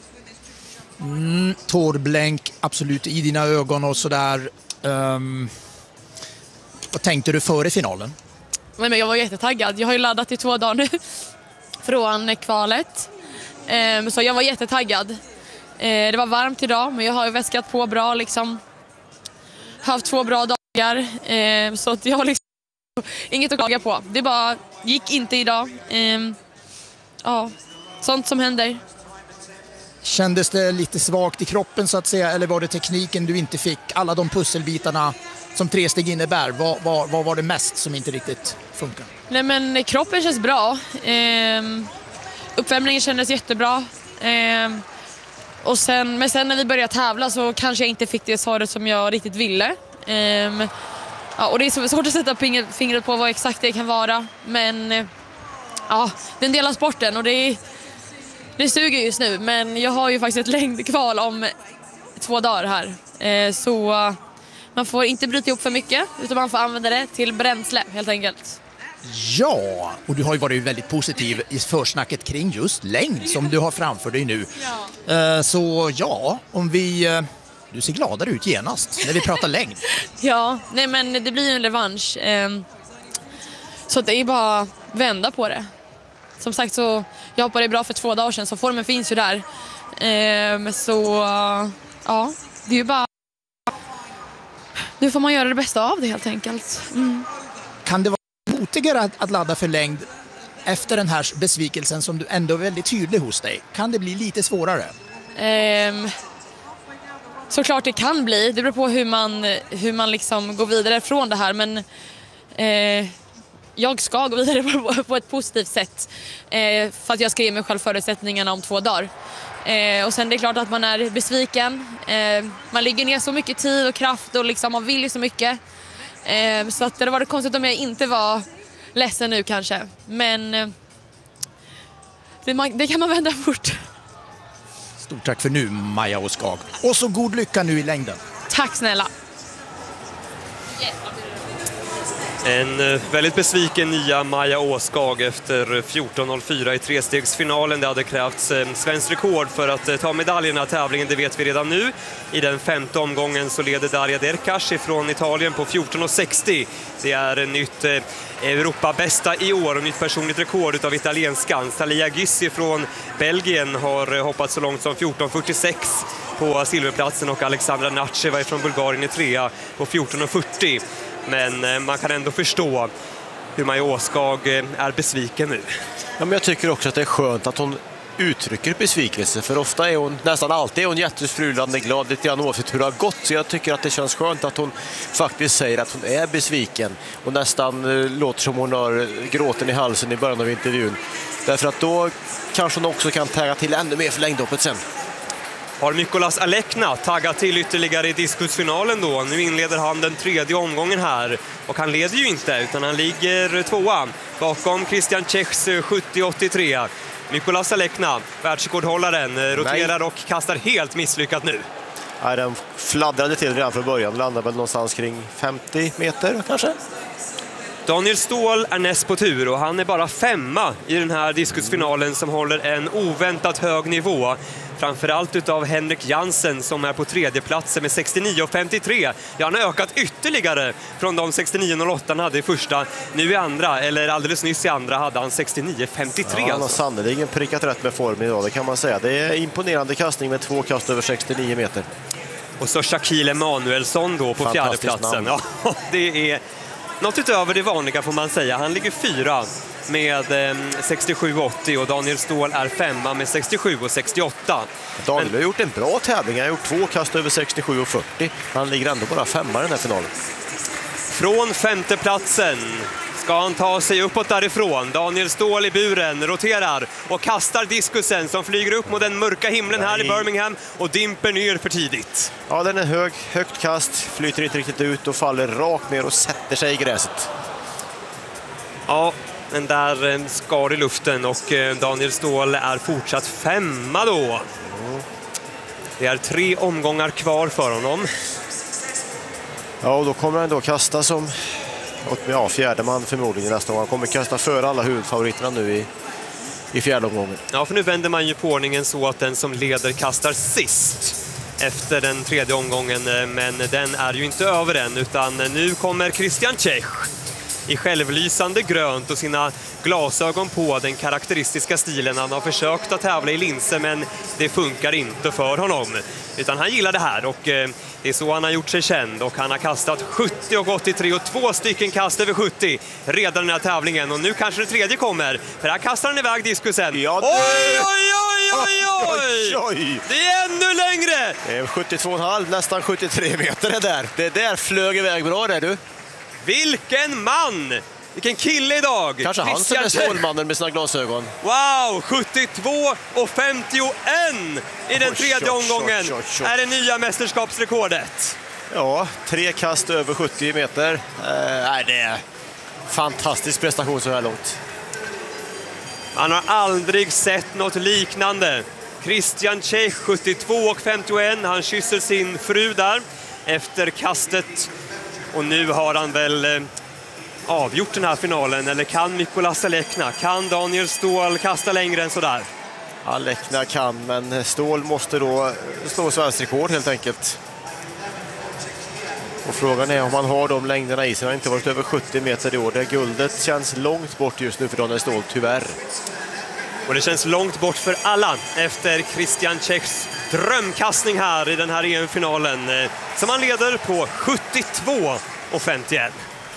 Mm, tårblänk absolut i dina ögon och sådär. Um, vad tänkte du före finalen? Men jag var jättetaggad. Jag har ju laddat i två dagar nu från kvalet. Um, så jag var jättetaggad. Uh, det var varmt idag men jag har ju väskat på bra liksom. Haft två bra dagar. Uh, så att jag har liksom inget att klaga på. Det bara gick inte idag. Um, ja, sånt som händer. Kändes det lite svagt i kroppen så att säga, eller var det tekniken du inte fick? Alla de pusselbitarna som tresteg innebär, vad, vad, vad var det mest som inte riktigt funkar? Nej men kroppen känns bra. Ehm, uppvärmningen kändes jättebra. Ehm, och sen, men sen när vi började tävla så kanske jag inte fick det svaret som jag riktigt ville. Ehm, ja, och det är så svårt att sätta fingret på vad exakt det kan vara. Men ja, det är en del av sporten och det är Det suger just nu, men jag har ju faktiskt ett längdkval om två dagar här. Eh, så man får inte bryta ihop för mycket, utan man får använda det till bränsle helt enkelt. Ja, och du har ju varit väldigt positiv i försnacket kring just längd som du har framför dig nu. Ja. Eh, så ja, om vi... Eh, du ser gladare ut genast när vi pratar längd. Ja, nej men det blir ju en revansch. Eh, så det är bara att vända på det. Som sagt så jag hoppade bra för två dagar sedan så formen finns ju där. Ehm, så ja, det är ju bara... Nu får man göra det bästa av det helt enkelt. Mm. Kan det vara motigare att, att ladda för längd efter den här besvikelsen som du ändå är väldigt tydlig hos dig? Kan det bli lite svårare? Ehm, såklart det kan bli. Det beror på hur man, hur man liksom går vidare från det här. Men... Eh, jag ska gå vidare på, på ett positivt sätt eh, för att jag ska ge mig själv förutsättningarna om två dagar. Eh, och sen det är klart att man är besviken. Eh, man lägger ner så mycket tid och kraft och liksom, man vill ju så mycket. Eh, så att det var det konstigt om jag inte var ledsen nu kanske. Men eh, det, man, det kan man vända fort. Stort tack för nu, Maja Åskag. Och så god lycka nu i längden. Tack snälla. En väldigt besviken nya Maja Åskag efter fjorton noll fyra i trestegsfinalen. Det hade krävts svensk rekord för att ta medaljerna i tävlingen, det vet vi redan nu. I den femte omgången så leder Daria Derkash från Italien på fjorton sextio. Det är nytt Europa bästa i år och nytt personligt rekord utav italienskan. Salia Gyssi från Belgien har hoppat så långt som fjorton fyrtiosex på silverplatsen och Alexandra Natcheva från Bulgarien i trea på fjorton fyrtio. Men man kan ändå förstå hur Maja Åskag är besviken nu. Ja, men jag tycker också att det är skönt att hon uttrycker besvikelse. För ofta är hon, nästan alltid är hon jättesprudlande glad lite grann oavsett hur det har gått. Så jag tycker att det känns skönt att hon faktiskt säger att hon är besviken. Och nästan uh, låter som hon har gråten i halsen i början av intervjun. Därför att då kanske hon också kan tagga till ännu mer för längdhoppet sen. Har Mykolas Alekna taggat till ytterligare i diskusfinalen då. Nu inleder han den tredje omgången här. Och han leder ju inte utan han ligger tvåa bakom Christian Czechs sjuttio åttiotre. Mykolas Alekna, världsrekordhållaren, roterar och kastar helt misslyckat nu. Ja, den fladdrade till redan från början. Landade väl någonstans kring femtio meter kanske. Daniel Ståhl är näst på tur och han är bara femma i den här diskusfinalen som håller en oväntat hög nivå. Framförallt utav Henrik Jansen som är på tredje platsen med sextionio femtiotre. Ja, han har ökat ytterligare från de sextionio noll åtta han hade i första. Nu i andra, eller alldeles nyss i andra, hade han sextionio femtiotre. Ja, han har alltså. sannoliken prickat rätt med form idag, det kan man säga. Det är imponerande kastning med två kast över sextionio meter. Och så Shaquille Emanuelsson då på fjärde platsen. Ja, det är något utöver det vanliga får man säga. Han ligger fyra med eh, sextiosju åttio och Daniel Ståhl är femma med sextiosju sextioåtta. Daniel Men... har gjort en bra tävling. Han har gjort två kast över sextiosju fyrtio. Han ligger ändå bara femma i den här finalen. Från femteplatsen ska han ta sig uppåt därifrån. Daniel Ståhl i buren roterar och kastar diskusen som flyger upp mot den mörka himlen här i Birmingham och dimper ner för tidigt. Ja, den är hög, högt kast, flyter inte riktigt ut och faller rakt ner och sätter sig i gräset. Ja, den där skar i luften och Daniel Ståhl är fortsatt femma då. Mm. Det är tre omgångar kvar för honom. Ja, och då kommer han då kasta som ja, fjärde man förmodligen nästa gång. Han kommer kasta för alla huvudfavoriterna nu i, i fjärde omgången. Ja, för nu vänder man ju på ordningen så att den som leder kastar sist efter den tredje omgången. Men den är ju inte över än, utan nu kommer Christian Čech i självlysande grönt och sina glasögon på, den karaktäristiska stilen. Han har försökt att tävla i linser, men det funkar inte för honom. Utan han gillar det här och eh, det är så han har gjort sig känd. Och han har kastat sjuttio och åttiotre och två stycken kast över sjuttio redan den här tävlingen. Och nu kanske det tredje kommer, för här kastar han iväg diskusen. Ja, det... Oj, oj, oj, oj, oj, oj! Det är ännu längre! Det är sjuttiotvå komma fem, nästan sjuttiotre meter det där. Det där flög iväg bra där, du. Vilken man! Vilken kille idag! Kanske han som är Stålmannen med sina glasögon. Wow, sjuttiotvå och femtioen i den tredje omgången är det nya mästerskapsrekordet. Ja, tre kast över sjuttio meter. Eh, det är fantastisk prestation så här långt. Man har aldrig sett något liknande. Christian Čech, sjuttiotvå och femtioen. Han kysser sin fru där efter kastet. Och nu har han väl eh, avgjort den här finalen. Eller kan Mikolas Alekna? Kan Daniel Ståhl kasta längre än sådär? Alekna kan, men Ståhl måste då slå svensk rekord helt enkelt. Och frågan är om han har de längderna i sig. Han har inte varit över sjuttio meter i år. Det guldet känns långt bort just nu för Daniel Ståhl, tyvärr. Och det känns långt bort för alla efter Christian Čechs drömkastning här i den här E M-finalen. Som han leder på sjuttiotvå och femtioen.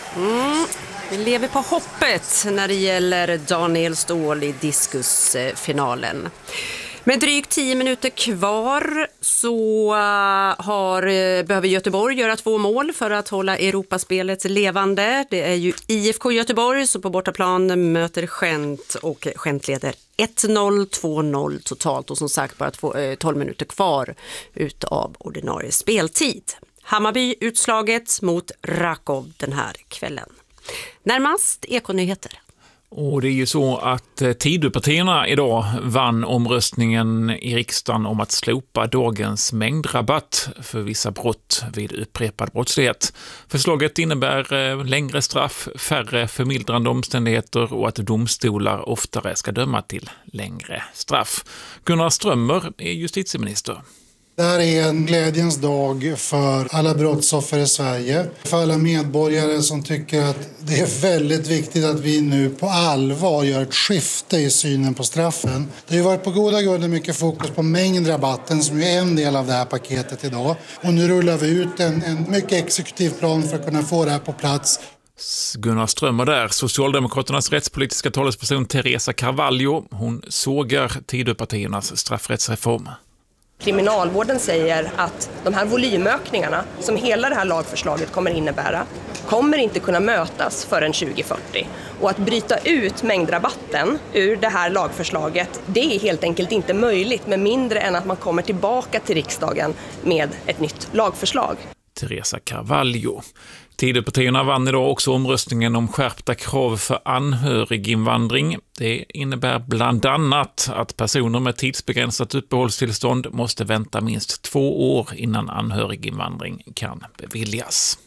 Mm. Vi lever på hoppet när det gäller Daniel Ståhl i diskusfinalen. Med drygt tio minuter kvar så har, behöver Göteborg göra två mål för att hålla Europaspelet levande. Det är ju I F K Göteborg som på bortaplan möter Gent och Gent leder ett noll, två noll totalt och som sagt bara två, tolv minuter kvar utav ordinarie speltid. Hammarby utslaget mot Rakov den här kvällen. Närmast Ekonyheter. Och det är ju så att Tidöpartierna idag vann omröstningen i riksdagen om att slopa dagens mängdrabatt för vissa brott vid upprepad brottslighet. Förslaget innebär längre straff, färre förmildrande omständigheter och att domstolar oftare ska döma till längre straff. Gunnar Strömmer är justitieminister. Det här är en glädjens dag för alla brottsoffer i Sverige. För alla medborgare som tycker att det är väldigt viktigt att vi nu på allvar gör ett skifte i synen på straffen. Det har ju varit på goda grunder mycket fokus på mängdrabatten som är en del av det här paketet idag. Och nu rullar vi ut en, en mycket exekutiv plan för att kunna få det här på plats. Gunnar Strömmer där, Socialdemokraternas rättspolitiska talesperson Teresa Carvalho. Hon sågar Tidöpartiernas straffrättsreform. Kriminalvården säger att de här volymökningarna som hela det här lagförslaget kommer innebära kommer inte kunna mötas förrän tjugo fyrtio. Och att bryta ut mängdrabatten ur det här lagförslaget, det är helt enkelt inte möjligt med mindre än att man kommer tillbaka till riksdagen med ett nytt lagförslag. Teresa Carvalho. Tidöpartierna vann idag också omröstningen om skärpta krav för anhöriginvandring. Det innebär bland annat att personer med tidsbegränsat uppehållstillstånd måste vänta minst två år innan anhöriginvandring kan beviljas.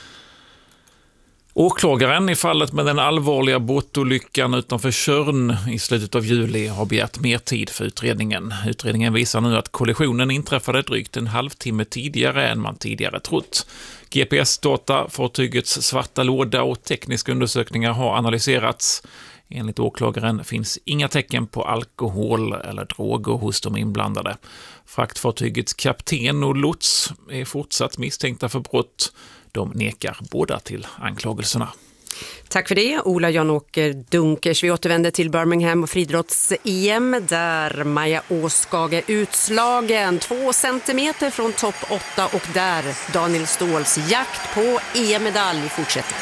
Åklagaren i fallet med den allvarliga båtolyckan utanför Tjörn i slutet av juli har begärt mer tid för utredningen. Utredningen visar nu att kollisionen inträffade drygt en halvtimme tidigare än man tidigare trott. G P S-data, fartygets svarta låda och tekniska undersökningar har analyserats. Enligt åklagaren finns inga tecken på alkohol eller droger hos de inblandade. Fraktfartygets kapten och lots är fortsatt misstänkta för brott. De nekar båda till anklagelserna. Tack för det, Ola Jan-Åker Dunkers. Vi återvänder till Birmingham och friidrotts-E M där Maja Åskag är utslagen två centimeter från topp åtta och där Daniel Ståhls jakt på E M-medalj fortsätter.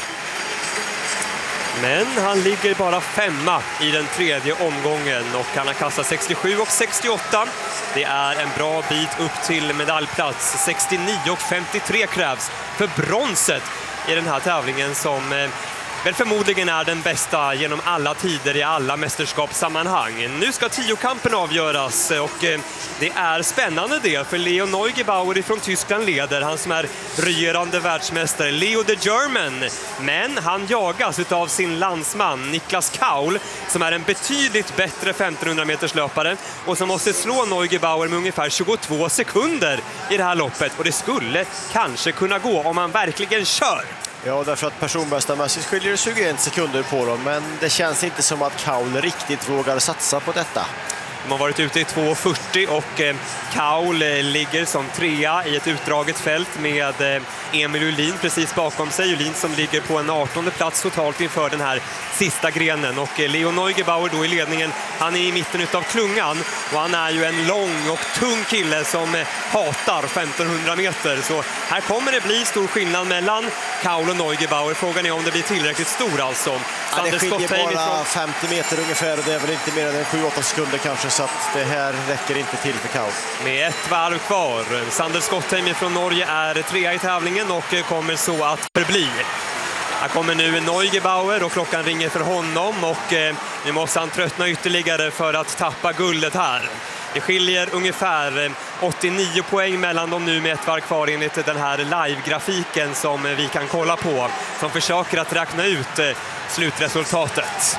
Men han ligger bara femma i den tredje omgången och han har kastat sextiosju och sextioåtta. Det är en bra bit upp till medaljplats. sextionio och femtiotre krävs för bronset i den här tävlingen som eh, väl förmodligen är den bästa genom alla tider i alla mästerskapssammanhang. Nu ska tiokampen avgöras och eh, det är spännande det för Leo Neugebauer från Tyskland leder, han som är regerande världsmästare, Leo the German. Men han jagas av sin landsman Niklas Kaul som är en betydligt bättre femtonhundra meters löpare och som måste slå Neugebauer med ungefär tjugotvå sekunder i det här loppet och det skulle kanske kunna gå om han verkligen kör. Ja, därför att personbästamässigt skiljer det tjugoen sekunder på dem, men det känns inte som att Kaul riktigt vågar satsa på detta. De har varit ute i två fyrtio och eh, Kaul eh, ligger som trea i ett utdraget fält med eh, Emil Julin precis bakom sig. Julin som ligger på en artonde plats totalt inför den här sista grenen. Och eh, Leo Neugebauer då i ledningen, han är i mitten utav klungan och han är ju en lång och tung kille som eh, hatar femtonhundra meter. Så här kommer det bli stor skillnad mellan Kaul och Neugebauer. Frågan är om det blir tillräckligt stor alltså. Ja, det skiljer bara ifrån femtio meter ungefär och det är väl inte mer än sju åtta sekunder kanske, så att det här räcker inte till för Kaul. Med ett varv kvar. Sander Skottheim från Norge är trea i tävlingen och kommer så att förbli. Här kommer nu Neugebauer och klockan ringer för honom och eh, nu måste han tröttna ytterligare för att tappa guldet här. Det skiljer ungefär åttionio poäng mellan dem nu med ett varv kvar enligt den här live-grafiken som vi kan kolla på, som försöker att räkna ut eh, slutresultatet.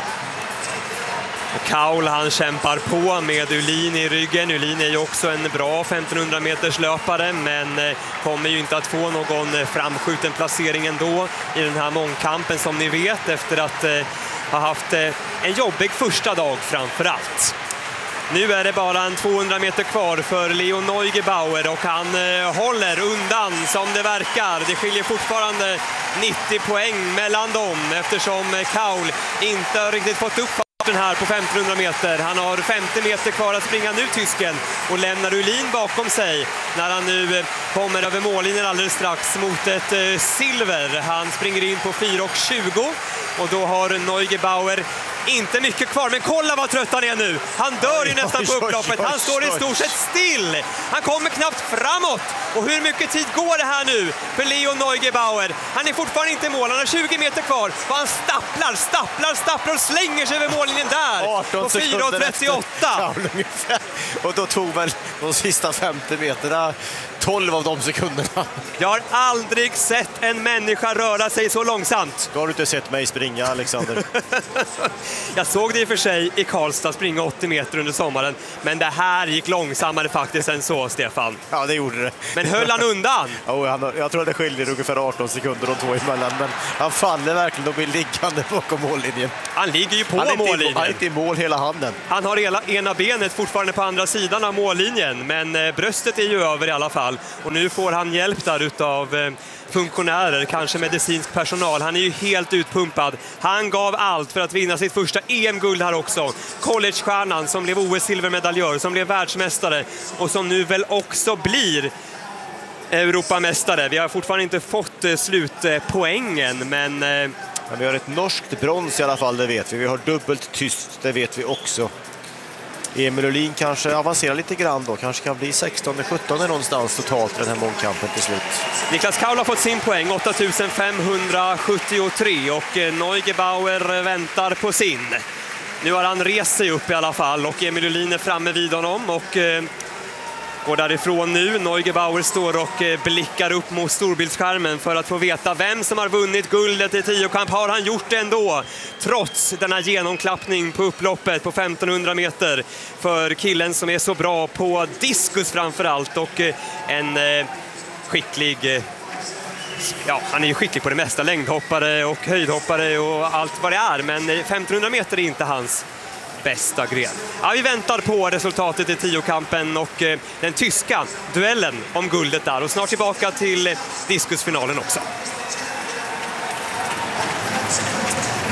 Och Kaul han kämpar på med Ulin i ryggen. Ulin är ju också en bra femtonhundra meters löpare men kommer ju inte att få någon framskjuten placering ändå i den här mångkampen som ni vet efter att eh, ha haft eh, en jobbig första dag framför allt. Nu är det bara en tvåhundra meter kvar för Leo Neugebauer och han eh, håller undan som det verkar. Det skiljer fortfarande nittio poäng mellan dem eftersom Kaul inte har riktigt fått upp den här på femtonhundra meter. Han har femtio meter kvar att springa nu, tysken, och lämnar Ulin bakom sig när han nu kommer över mållinjen alldeles strax mot ett eh, silver. Han springer in på fyra tjugo och då har Neugebauer inte mycket kvar, men kolla vad trött han är nu. Han dör ju nästan på upploppet. Han står i stort sett still. Han kommer knappt framåt. Och hur mycket tid går det här nu för Leo Neugebauer? Han är fortfarande inte i mål. Han har tjugo meter kvar. Och han stapplar, stapplar, stapplar och slänger sig över mållinjen där. På fyra trettioåtta. Och då tog väl de sista femtio meterna tolv av de sekunderna. Jag har aldrig sett en människa röra sig så långsamt. Då har du inte sett mig springa, Alexander. Jag såg det i och för sig i Karlstad springa åttio meter under sommaren. Men det här gick långsammare faktiskt än så, Stefan. Ja, det gjorde det. Men höll han undan? Ja, han, jag tror att det skiljer ungefär arton sekunder de två emellan. Men han faller verkligen och blir liggande bakom mållinjen. Han ligger ju på han mållinjen. Han är inte i mål hela handen. Han har ena, ena benet fortfarande på andra sidan av mållinjen. Men eh, bröstet är ju över i alla fall. Och nu får han hjälp där utav eh, funktionärer, kanske medicinsk personal. Han är ju helt utpumpad. Han gav allt för att vinna sitt första E M-guld här också. Collegestjärnan som blev O S-silvermedaljör, som blev världsmästare och som nu väl också blir Europamästare. Vi har fortfarande inte fått eh, slutpoängen, men... Eh... men vi har ett norskt brons i alla fall, det vet vi. Vi har dubbelt tyst, det vet vi också. Emil Ulin kanske avancerar lite grann då. Kanske kan bli sexton sjutton någonstans totalt i den här mångkampen till slut. Niklas Kaul har fått sin poäng, åtta tusen femhundrasjuttiotre, och Neugebauer väntar på sin. Nu har han rest sig upp i alla fall och Emil Ulin är framme vid honom och eh, går därifrån nu. Neugebauer står och eh, blickar upp mot storbildsskärmen för att få veta vem som har vunnit guldet i tiokamp. Har han gjort det ändå, trots denna genomklappning på upploppet på femtonhundra meter för killen som är så bra på diskus framförallt och eh, en eh, skicklig... Eh, Ja, han är ju skicklig på det mesta, längdhoppare och höjdhoppare och allt vad det är, men femtonhundra meter är inte hans bästa gren. Ja, vi väntar på resultatet i tiokampen och eh, den tyska duellen om guldet där, och snart tillbaka till diskusfinalen också.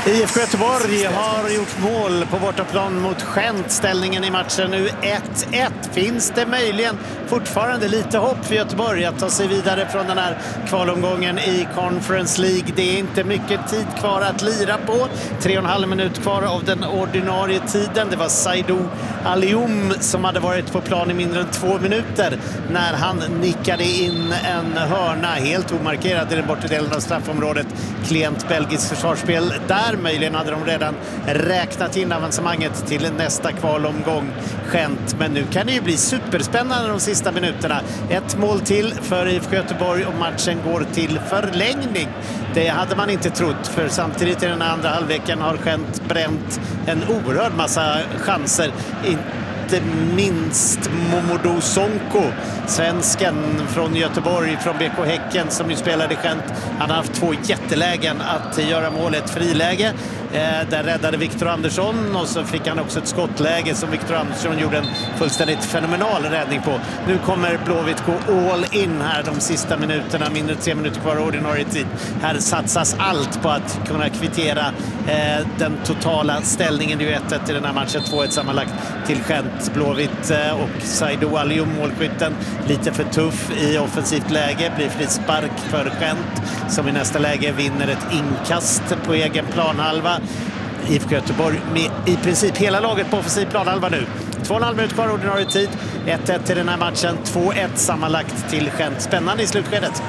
I F K Göteborg har gjort mål på bortaplan mot Gent. Ställningen i matchen nu ett ett. Finns det möjligen fortfarande lite hopp för Göteborg att ta sig vidare från den här kvalomgången i Conference League? Det är inte mycket tid kvar att lira på. Tre och en halv minut kvar av den ordinarie tiden. Det var Saidou Alioum som hade varit på plan i mindre än två minuter när han nickade in en hörna helt omarkerad i den bortre delen av straffområdet. Klient belgiskt försvarsspel där. Möjligen hade de redan räknat in avancemanget till nästa kvalomgång Gent. Men nu kan det ju bli superspännande de sista minuterna. Ett mål till för I F K Göteborg och matchen går till förlängning. Det hade man inte trott, för samtidigt i den andra halvleken har Gent bränt en oerhörd massa chanser. Inte minst Momodou Sonko, svensken från Göteborg, från B K Häcken som ju spelade i Gent. Han har haft två jättelägen att göra målet. Friläge, eh, där räddade Victor Andersson, och så fick han också ett skottläge som Victor Andersson gjorde en fullständigt fenomenal räddning på. Nu kommer Blåvitt gå all in här de sista minuterna, mindre tre minuter kvar ordinarie tid. Här satsas allt på att kunna kvittera eh, den totala ställningen. Det är ju ett ett i den här matchen, två ett sammanlagt till Gent. Blåvitt eh, och Saidou Alioum, målskytten, lite för tuff i offensivt läge, blir frispark för Gent som i nästa läge vinner ett inkast på egen planhalva. I F K Göteborg med i princip hela laget på offensiv planhalva nu. Två och en halv minut kvar ordinarie tid. ett ett i den här matchen, två ett sammanlagt till Gent. Spännande i slutskedet.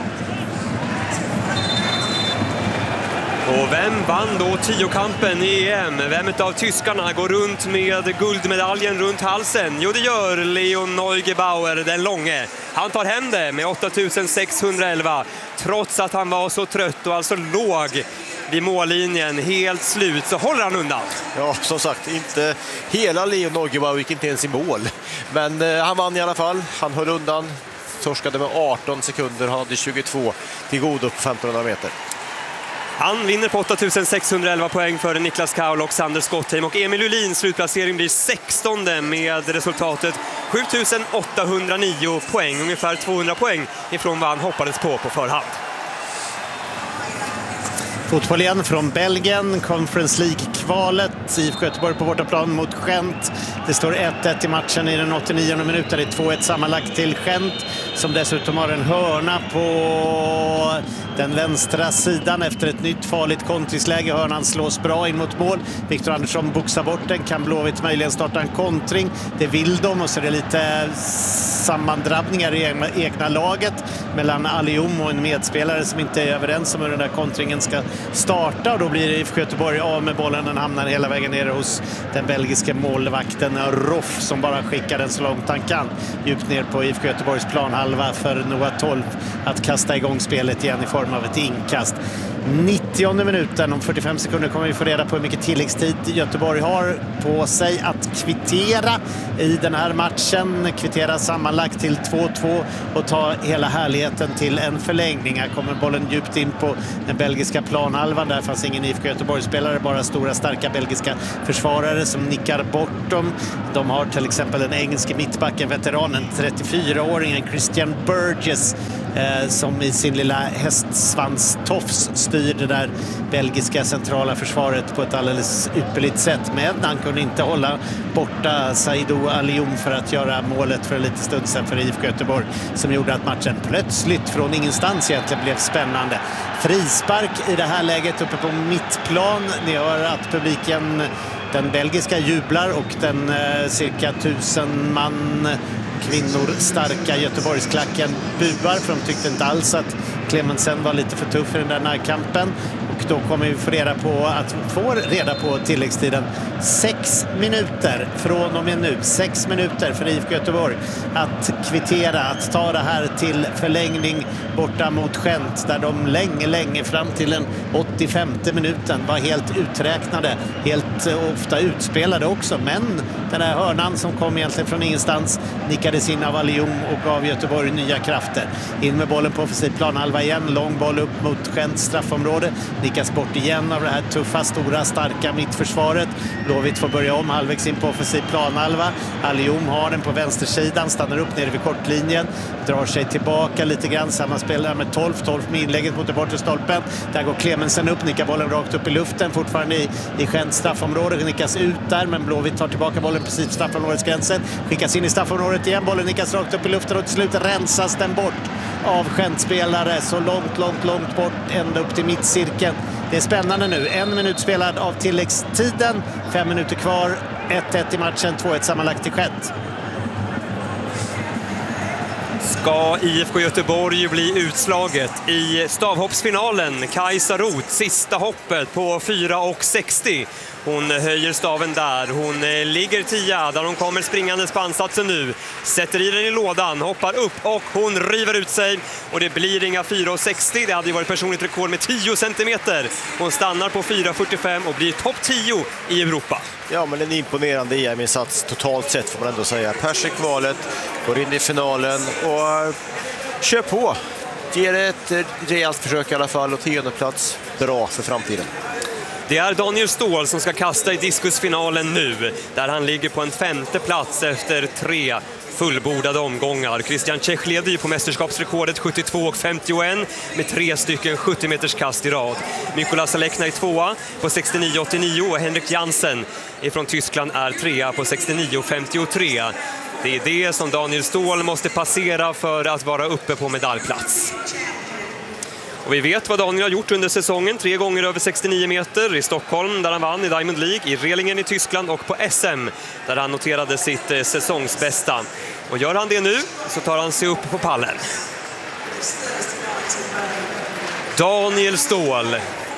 Och vem vann då tiokampen i E M? Vem av tyskarna går runt med guldmedaljen runt halsen? Jo, det gör Leon Neugebauer, den långe. Han tar hem det med åtta tusen sexhundraelva, trots att han var så trött och alltså låg vid mållinjen helt slut, så håller han undan. Ja, som sagt, inte hela Leon Neugebauer gick inte ens i mål. Men eh, han vann i alla fall. Han höll undan, torskade med arton sekunder, han hade tjugotvå till godo på femtonhundra meter. Han vinner på åtta tusen sexhundraelva poäng för Niklas Kaul och Sander Skottheim, och Emil Ulins slutplacering blir sextonde med resultatet sju tusen åttahundranio poäng, ungefär tvåhundra poäng ifrån vad han hoppades på på förhand. Fotboll igen från Belgien, Conference League-kvalet. I F K Göteborg på bortaplan mot Gent. Det står ett ett i matchen i den åttionionde minuten. Det är två ett sammanlagt till Gent, som dessutom har en hörna på den vänstra sidan efter ett nytt farligt kontringsläge. Hörnan slås bra in mot mål. Victor Andersson boxar bort den. Kan Blåvitt möjligen starta en kontring? Det vill de, och så är det lite sammandrabbningar i egna, egna laget mellan Alioum och en medspelare som inte är överens om hur den där kontringen ska starta, och då blir I F K Göteborg av med bollen. Den hamnar hela vägen ner hos den belgiska målvakten Roff, som bara skickar den så långt han kan djupt ner på I F K Göteborgs planhalva för Noah tolv att kasta igång spelet igen i form av ett inkast. nittionde minuten, om fyrtiofem sekunder kommer vi få reda på hur mycket tilläggstid Göteborg har på sig att kvittera i den här matchen. Kvittera sammanlagt till två två och ta hela härligheten till en förlängning. Här kommer bollen djupt in på den belgiska planhalvan. Där fanns ingen I F K Göteborg-spelare, bara stora starka belgiska försvarare som nickar bort dem. De har till exempel den engelske mittbacken, veteranen, trettiofyraåringen Christian Burgess, eh, som i sin lilla hästsvanstofs styr det där belgiska centrala försvaret på ett alldeles ypperligt sätt. Men han kunde inte hålla borta Saidou Alioum för att göra målet för en liten stund sedan för I F K Göteborg, som gjorde att matchen plötsligt från ingenstans egentligen blev spännande. Frispark i det här läget uppe på mittplan. Ni hör att publiken, den belgiska, jublar, och den eh, cirka tusen man kvinnor starka Göteborgsklacken buar, för de tyckte inte alls att Clemensen var lite för tuff i den där närkampen. Och då kommer vi få reda på att få reda på tilläggstiden. Sex minuter från och med nu. Sex minuter för I F K Göteborg att kvittera, att ta det här till förlängning borta mot Gent, där de länge, länge fram till den åttiofemte minuten var helt uträknade, helt ofta utspelade också. Men den här hörnan som kom egentligen från ingenstans nickades in av Alioum och gav Göteborg nya krafter. In med bollen på offensiv planhalva igen. Lång boll upp mot Gents straffområde. nikas bort igen av det här tuffa, stora, starka mittförsvaret. Blåvitt får börja om halvvägs in på offensiv planhalva. Alium har den på vänstersidan, stannar upp nere vid kortlinjen, drar sig tillbaka lite grann, samma spelare med tolv, tolv med inlägget mot den bortre stolpen. Där går Clemensen upp, nickar bollen rakt upp i luften, fortfarande i, i Gent straffområdet, nickas ut där, men Blåvitt tar tillbaka bollen precis straffområdesgränsen, skickas in i straffområdet igen, bollen nickas rakt upp i luften och till slut rensas den bort av Gent-spelare så långt, långt, långt bort, ända upp till mittcirkeln. Det är spännande nu. En minut spelad av tilläggstiden, fem minuter kvar, ett ett i matchen, två ett sammanlagt till Gent. Ska I F K Göteborg bli utslaget i stavhoppsfinalen? Kajsa Roth, sista hoppet på fyra och sextio. Hon höjer staven där, hon ligger tia där hon kommer springandes på ansatsen nu. Sätter i den i lådan, hoppar upp och hon river ut sig. Och det blir inga fyra och sextio, det hade ju varit personligt rekord med tio centimeter. Hon stannar på fyra fyrtiofem och blir topp tio i Europa. Ja, men en imponerande E M-insats totalt sett får man ändå säga. Persik kvalet, går in i finalen och kör på. Ger ett rejält försök i alla fall och tionde plats. Bra för framtiden. Det är Daniel Ståhl som ska kasta i diskusfinalen nu, där han ligger på en femte plats efter tre fullbordade omgångar. Christian Czech leder ju på mästerskapsrekordet sjuttiotvå och femtioett med tre stycken sjuttio meters kast i rad. Mikola Salekna är tvåa på sextionio åttionio och Henrik Jansen från Tyskland är trea på sextionio femtiotre. Det är det som Daniel Ståhl måste passera för att vara uppe på medaljplats. Och vi vet vad Daniel har gjort under säsongen. Tre gånger över sextionio meter i Stockholm där han vann i Diamond League, i Relingen i Tyskland och på S M där han noterade sitt eh, säsongsbästa. Och gör han det nu så tar han sig upp på pallen. Daniel Ståhl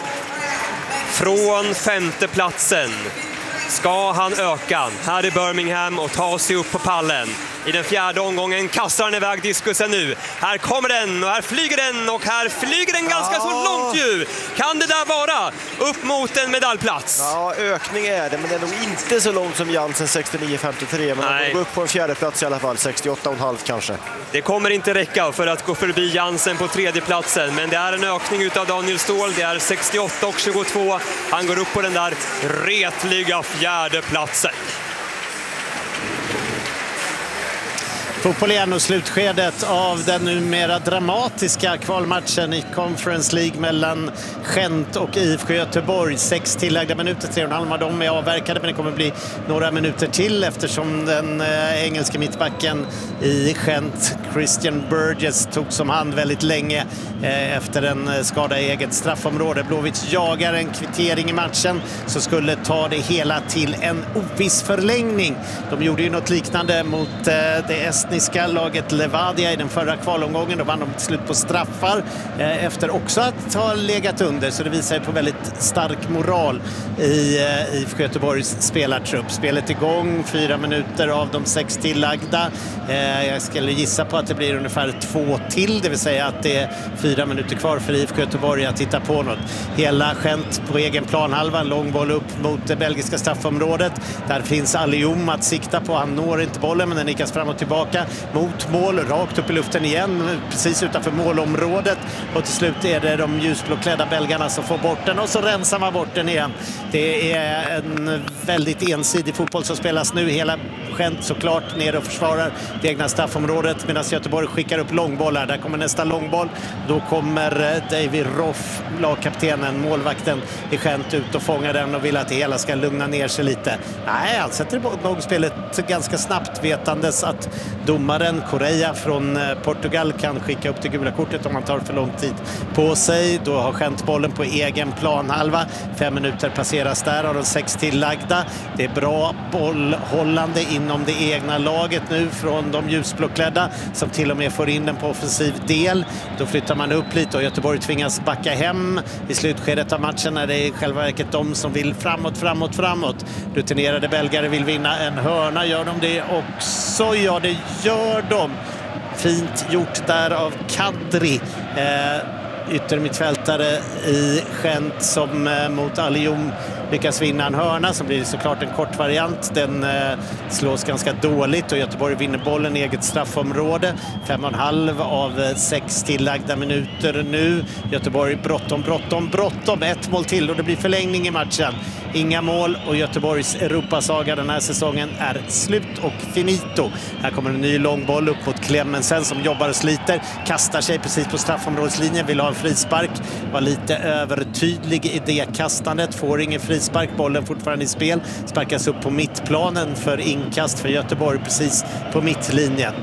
från femte platsen. Ska han öka här i Birmingham och ta sig upp på pallen? I den fjärde omgången kastar han iväg diskusen nu. Här kommer den och här flyger den och här flyger den ganska ja. så långt ju. Kan det där vara upp mot en medaljplats? Ja, ökning är det, men det är nog inte så långt som Jansen sextionio femtiotre. Men han går upp på en fjärde plats i alla fall, sextioåtta komma fem kanske. Det kommer inte räcka för att gå förbi Jansen på tredje platsen, men det är en ökning utav Daniel Ståhl. Det är sextioåtta och tjugotvå. Han går upp på den där retliga fjärde platsen. Fotboll igen och slutskedet av den numera dramatiska kvalmatchen i Conference League mellan Gent och I F K Göteborg. Sex tillagda minuter, tre och en halv av dem är avverkade, men det kommer bli några minuter till eftersom den eh, engelska mittbacken i Gent, Christian Burgess, tog som hand väldigt länge eh, efter en skada i eget straffområde. Blåvitt jagar en kvittering i matchen så skulle ta det hela till en oviss förlängning. De gjorde ju något liknande mot eh, det estniska laget Levadia i den förra kvalomgången. Då vann de till slut på straffar eh, efter också att ha legat under, så det visar på väldigt stark moral i eh, I F K Göteborgs spelartrupp. Spelet igång, fyra minuter av de sex tillagda. Eh, jag skulle gissa på att det blir ungefär två till, det vill säga att det är fyra minuter kvar för I F K Göteborg att titta på något. Hela Gent på egen planhalva, en lång boll upp mot det belgiska straffområdet. Där finns Alium att sikta på, han når inte bollen men den nickas fram och tillbaka mot mål, rakt upp i luften igen, precis utanför målområdet, och till slut är det de ljusblåklädda belgarna som får bort den och så rensar man bort den igen. Det är en väldigt ensidig fotboll som spelas nu. Hela Gent såklart ner och försvarar det egna straffområdet medan Göteborg skickar upp långbollar. Där kommer nästa långboll. Då kommer David Roff, lagkaptenen, målvakten i Gent, ut och fångar den och vill att det hela ska lugna ner sig lite. Nej, han sätter igång spelet ganska snabbt, vetandes att domaren Correa från Portugal kan skicka upp det gula kortet om han tar för lång tid på sig. Då har Gent bollen på egen planhalva. Fem minuter passeras där av de sex tillagda. Det är bra bollhållande inom det egna laget nu från de ljusblåklädda som till och med får in den på offensiv del. Då flyttar man upp lite och Göteborg tvingas backa hem i slutskedet av matchen när det är i själva verket de som vill framåt, framåt, framåt. Rutinerade belgare vill vinna en hörna. Gör de det också? Ja, det gör de. Fint gjort där av Kadri. Eh, yttermittfältare i Gent som eh, mot Alium lyckas vinna en hörna som blir såklart en kort variant. Den eh, slås ganska dåligt och Göteborg vinner bollen i eget straffområde. Fem och en halv av sex tillagda minuter nu. Göteborg bråttom, bråttom, bråttom. Ett mål till och det blir förlängning i matchen. Inga mål och Göteborgs Europasaga den här säsongen är slut och finito. Här kommer en ny långboll upp mot Clemensen som jobbar och sliter. Kastar sig precis på straffområdeslinjen, vill ha en frispark. Var lite övertydlig i det kastandet. Får ingen frispark, bollen fortfarande i spel. Sparkas upp på mittplanen för inkast för Göteborg precis på mittlinjen.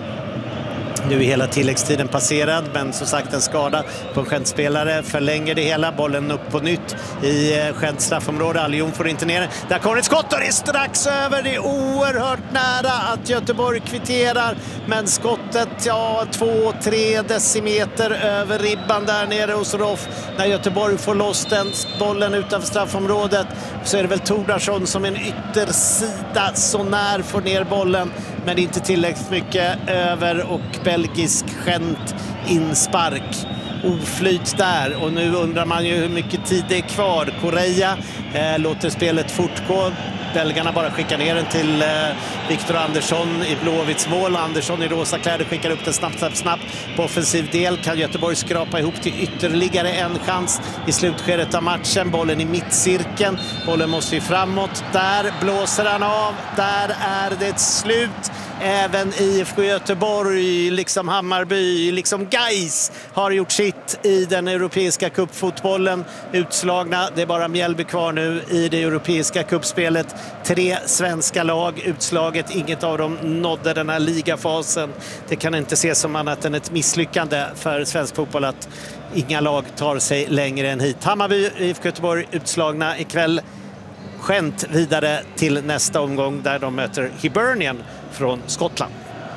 Nu är hela tilläggstiden passerad, men som sagt en skada på en Gent-spelare förlänger det hela. Bollen upp på nytt i Gents straffområde. Aljon får inte ner. Där kommer ett skott och det är strax över. Det är oerhört nära att Göteborg kvitterar. Men skottet, ja, två, tre decimeter över ribban där nere hos Roff. När Göteborg får loss den bollen utanför straffområdet så är det väl Tordarsson som en yttersida så när får ner bollen. Men det är inte tillräckligt mycket över och belgisk Gent inspark. Oflyt där och nu undrar man ju hur mycket tid det är kvar. Korea eh, låter spelet fortgå. Belgarna bara skickar ner den till eh, Viktor Andersson i Blåvitts mål. Andersson i rosa kläder skickar upp den snabbt, snabbt, snabbt. På offensiv del kan Göteborg skrapa ihop till ytterligare en chans i slutskedet av matchen. Bollen i mittcirkeln. Bollen måste ju framåt. Där blåser han av. Där är det slut. Även I F K Göteborg, liksom Hammarby, liksom Gais har gjort sitt i den europeiska cupfotbollen. Utslagna, det är bara Mjällby kvar nu i det europeiska cupspelet. Tre svenska lag utslaget, inget av dem nådde den här ligafasen. Det kan inte ses som annat än ett misslyckande för svensk fotboll att inga lag tar sig längre än hit. Hammarby, I F K Göteborg utslagna ikväll. Gent vidare till nästa omgång där de möter Hibernian från Skottland.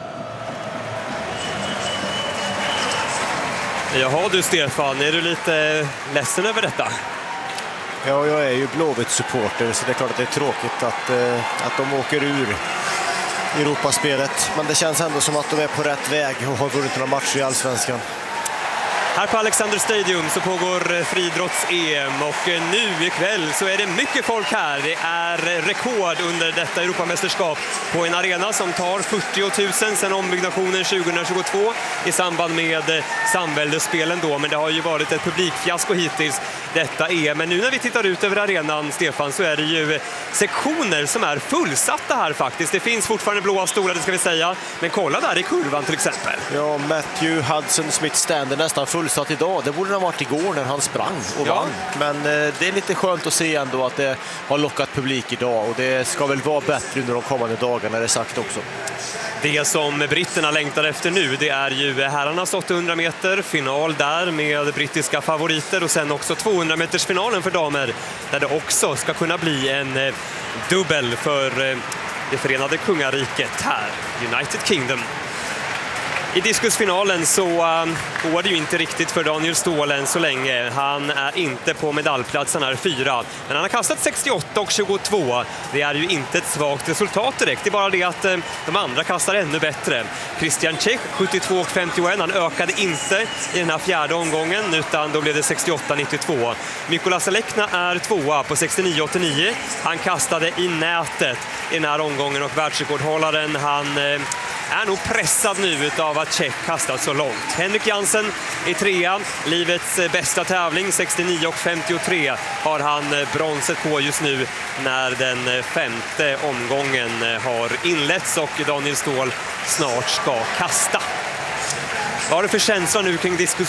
Jaha du Stefan, är du lite ledsen över detta? Ja, jag är ju Blåvitt-supporter så det är klart att det är tråkigt att, eh, att de åker ur Europaspelet. Men det känns ändå som att de är på rätt väg och har vunnit några matcher i Allsvenskan. Här på Alexander Stadium så pågår friidrotts-E M och nu ikväll så är det mycket folk här. Det är rekord under detta Europamästerskap på en arena som tar fyrtio tusen sedan ombyggnationen tjugohundratjugotvå i samband med samväldesspelen då. Men det har ju varit ett publikfiasko hittills detta E M. Men nu när vi tittar ut över arenan, Stefan, så är det ju sektioner som är fullsatta här faktiskt. Det finns fortfarande blåa stolar, det ska vi säga. Men kolla där i kurvan till exempel. Ja, Matthew Hudson Smith stand är nästan fullsatt idag. Det borde det ha varit igår när han sprang och ja. vann. Men eh, det är lite skönt att se ändå att det har lockat publik idag. Och det ska väl vara bättre under de kommande dagarna, är det sagt också. Det som britterna längtar efter nu, det är ju herrarnas åttahundra meter final där med brittiska favoriter och sen också tvåhundra meters finalen för damer där det också ska kunna bli en eh, dubbel för eh, det förenade kungariket här, United Kingdom. I diskusfinalen så um, går det ju inte riktigt för Daniel Ståhl än så länge. Han är inte på medaljplats, han är fyra. Men han har kastat sextioåtta och tjugotvå. Det är ju inte ett svagt resultat direkt. Det är bara det att um, de andra kastar ännu bättre. Christian Čech, sjuttiotvå och femtioett. Han ökade inte i den här fjärde omgången utan då blev det sextioåtta nittiotvå. Mikolas Alekna är tvåa på sextionio åttionio. Han kastade i nätet i den här omgången och världsrekordhållaren han... Uh, är nog pressad nu av att Čech kastat så långt. Henrik Jansen är trea. Livets bästa tävling, sextionio och femtiotre, har han bronset på just nu när den femte omgången har inletts och Daniel Ståhl snart ska kasta. Vad har du för känsla nu kring diskus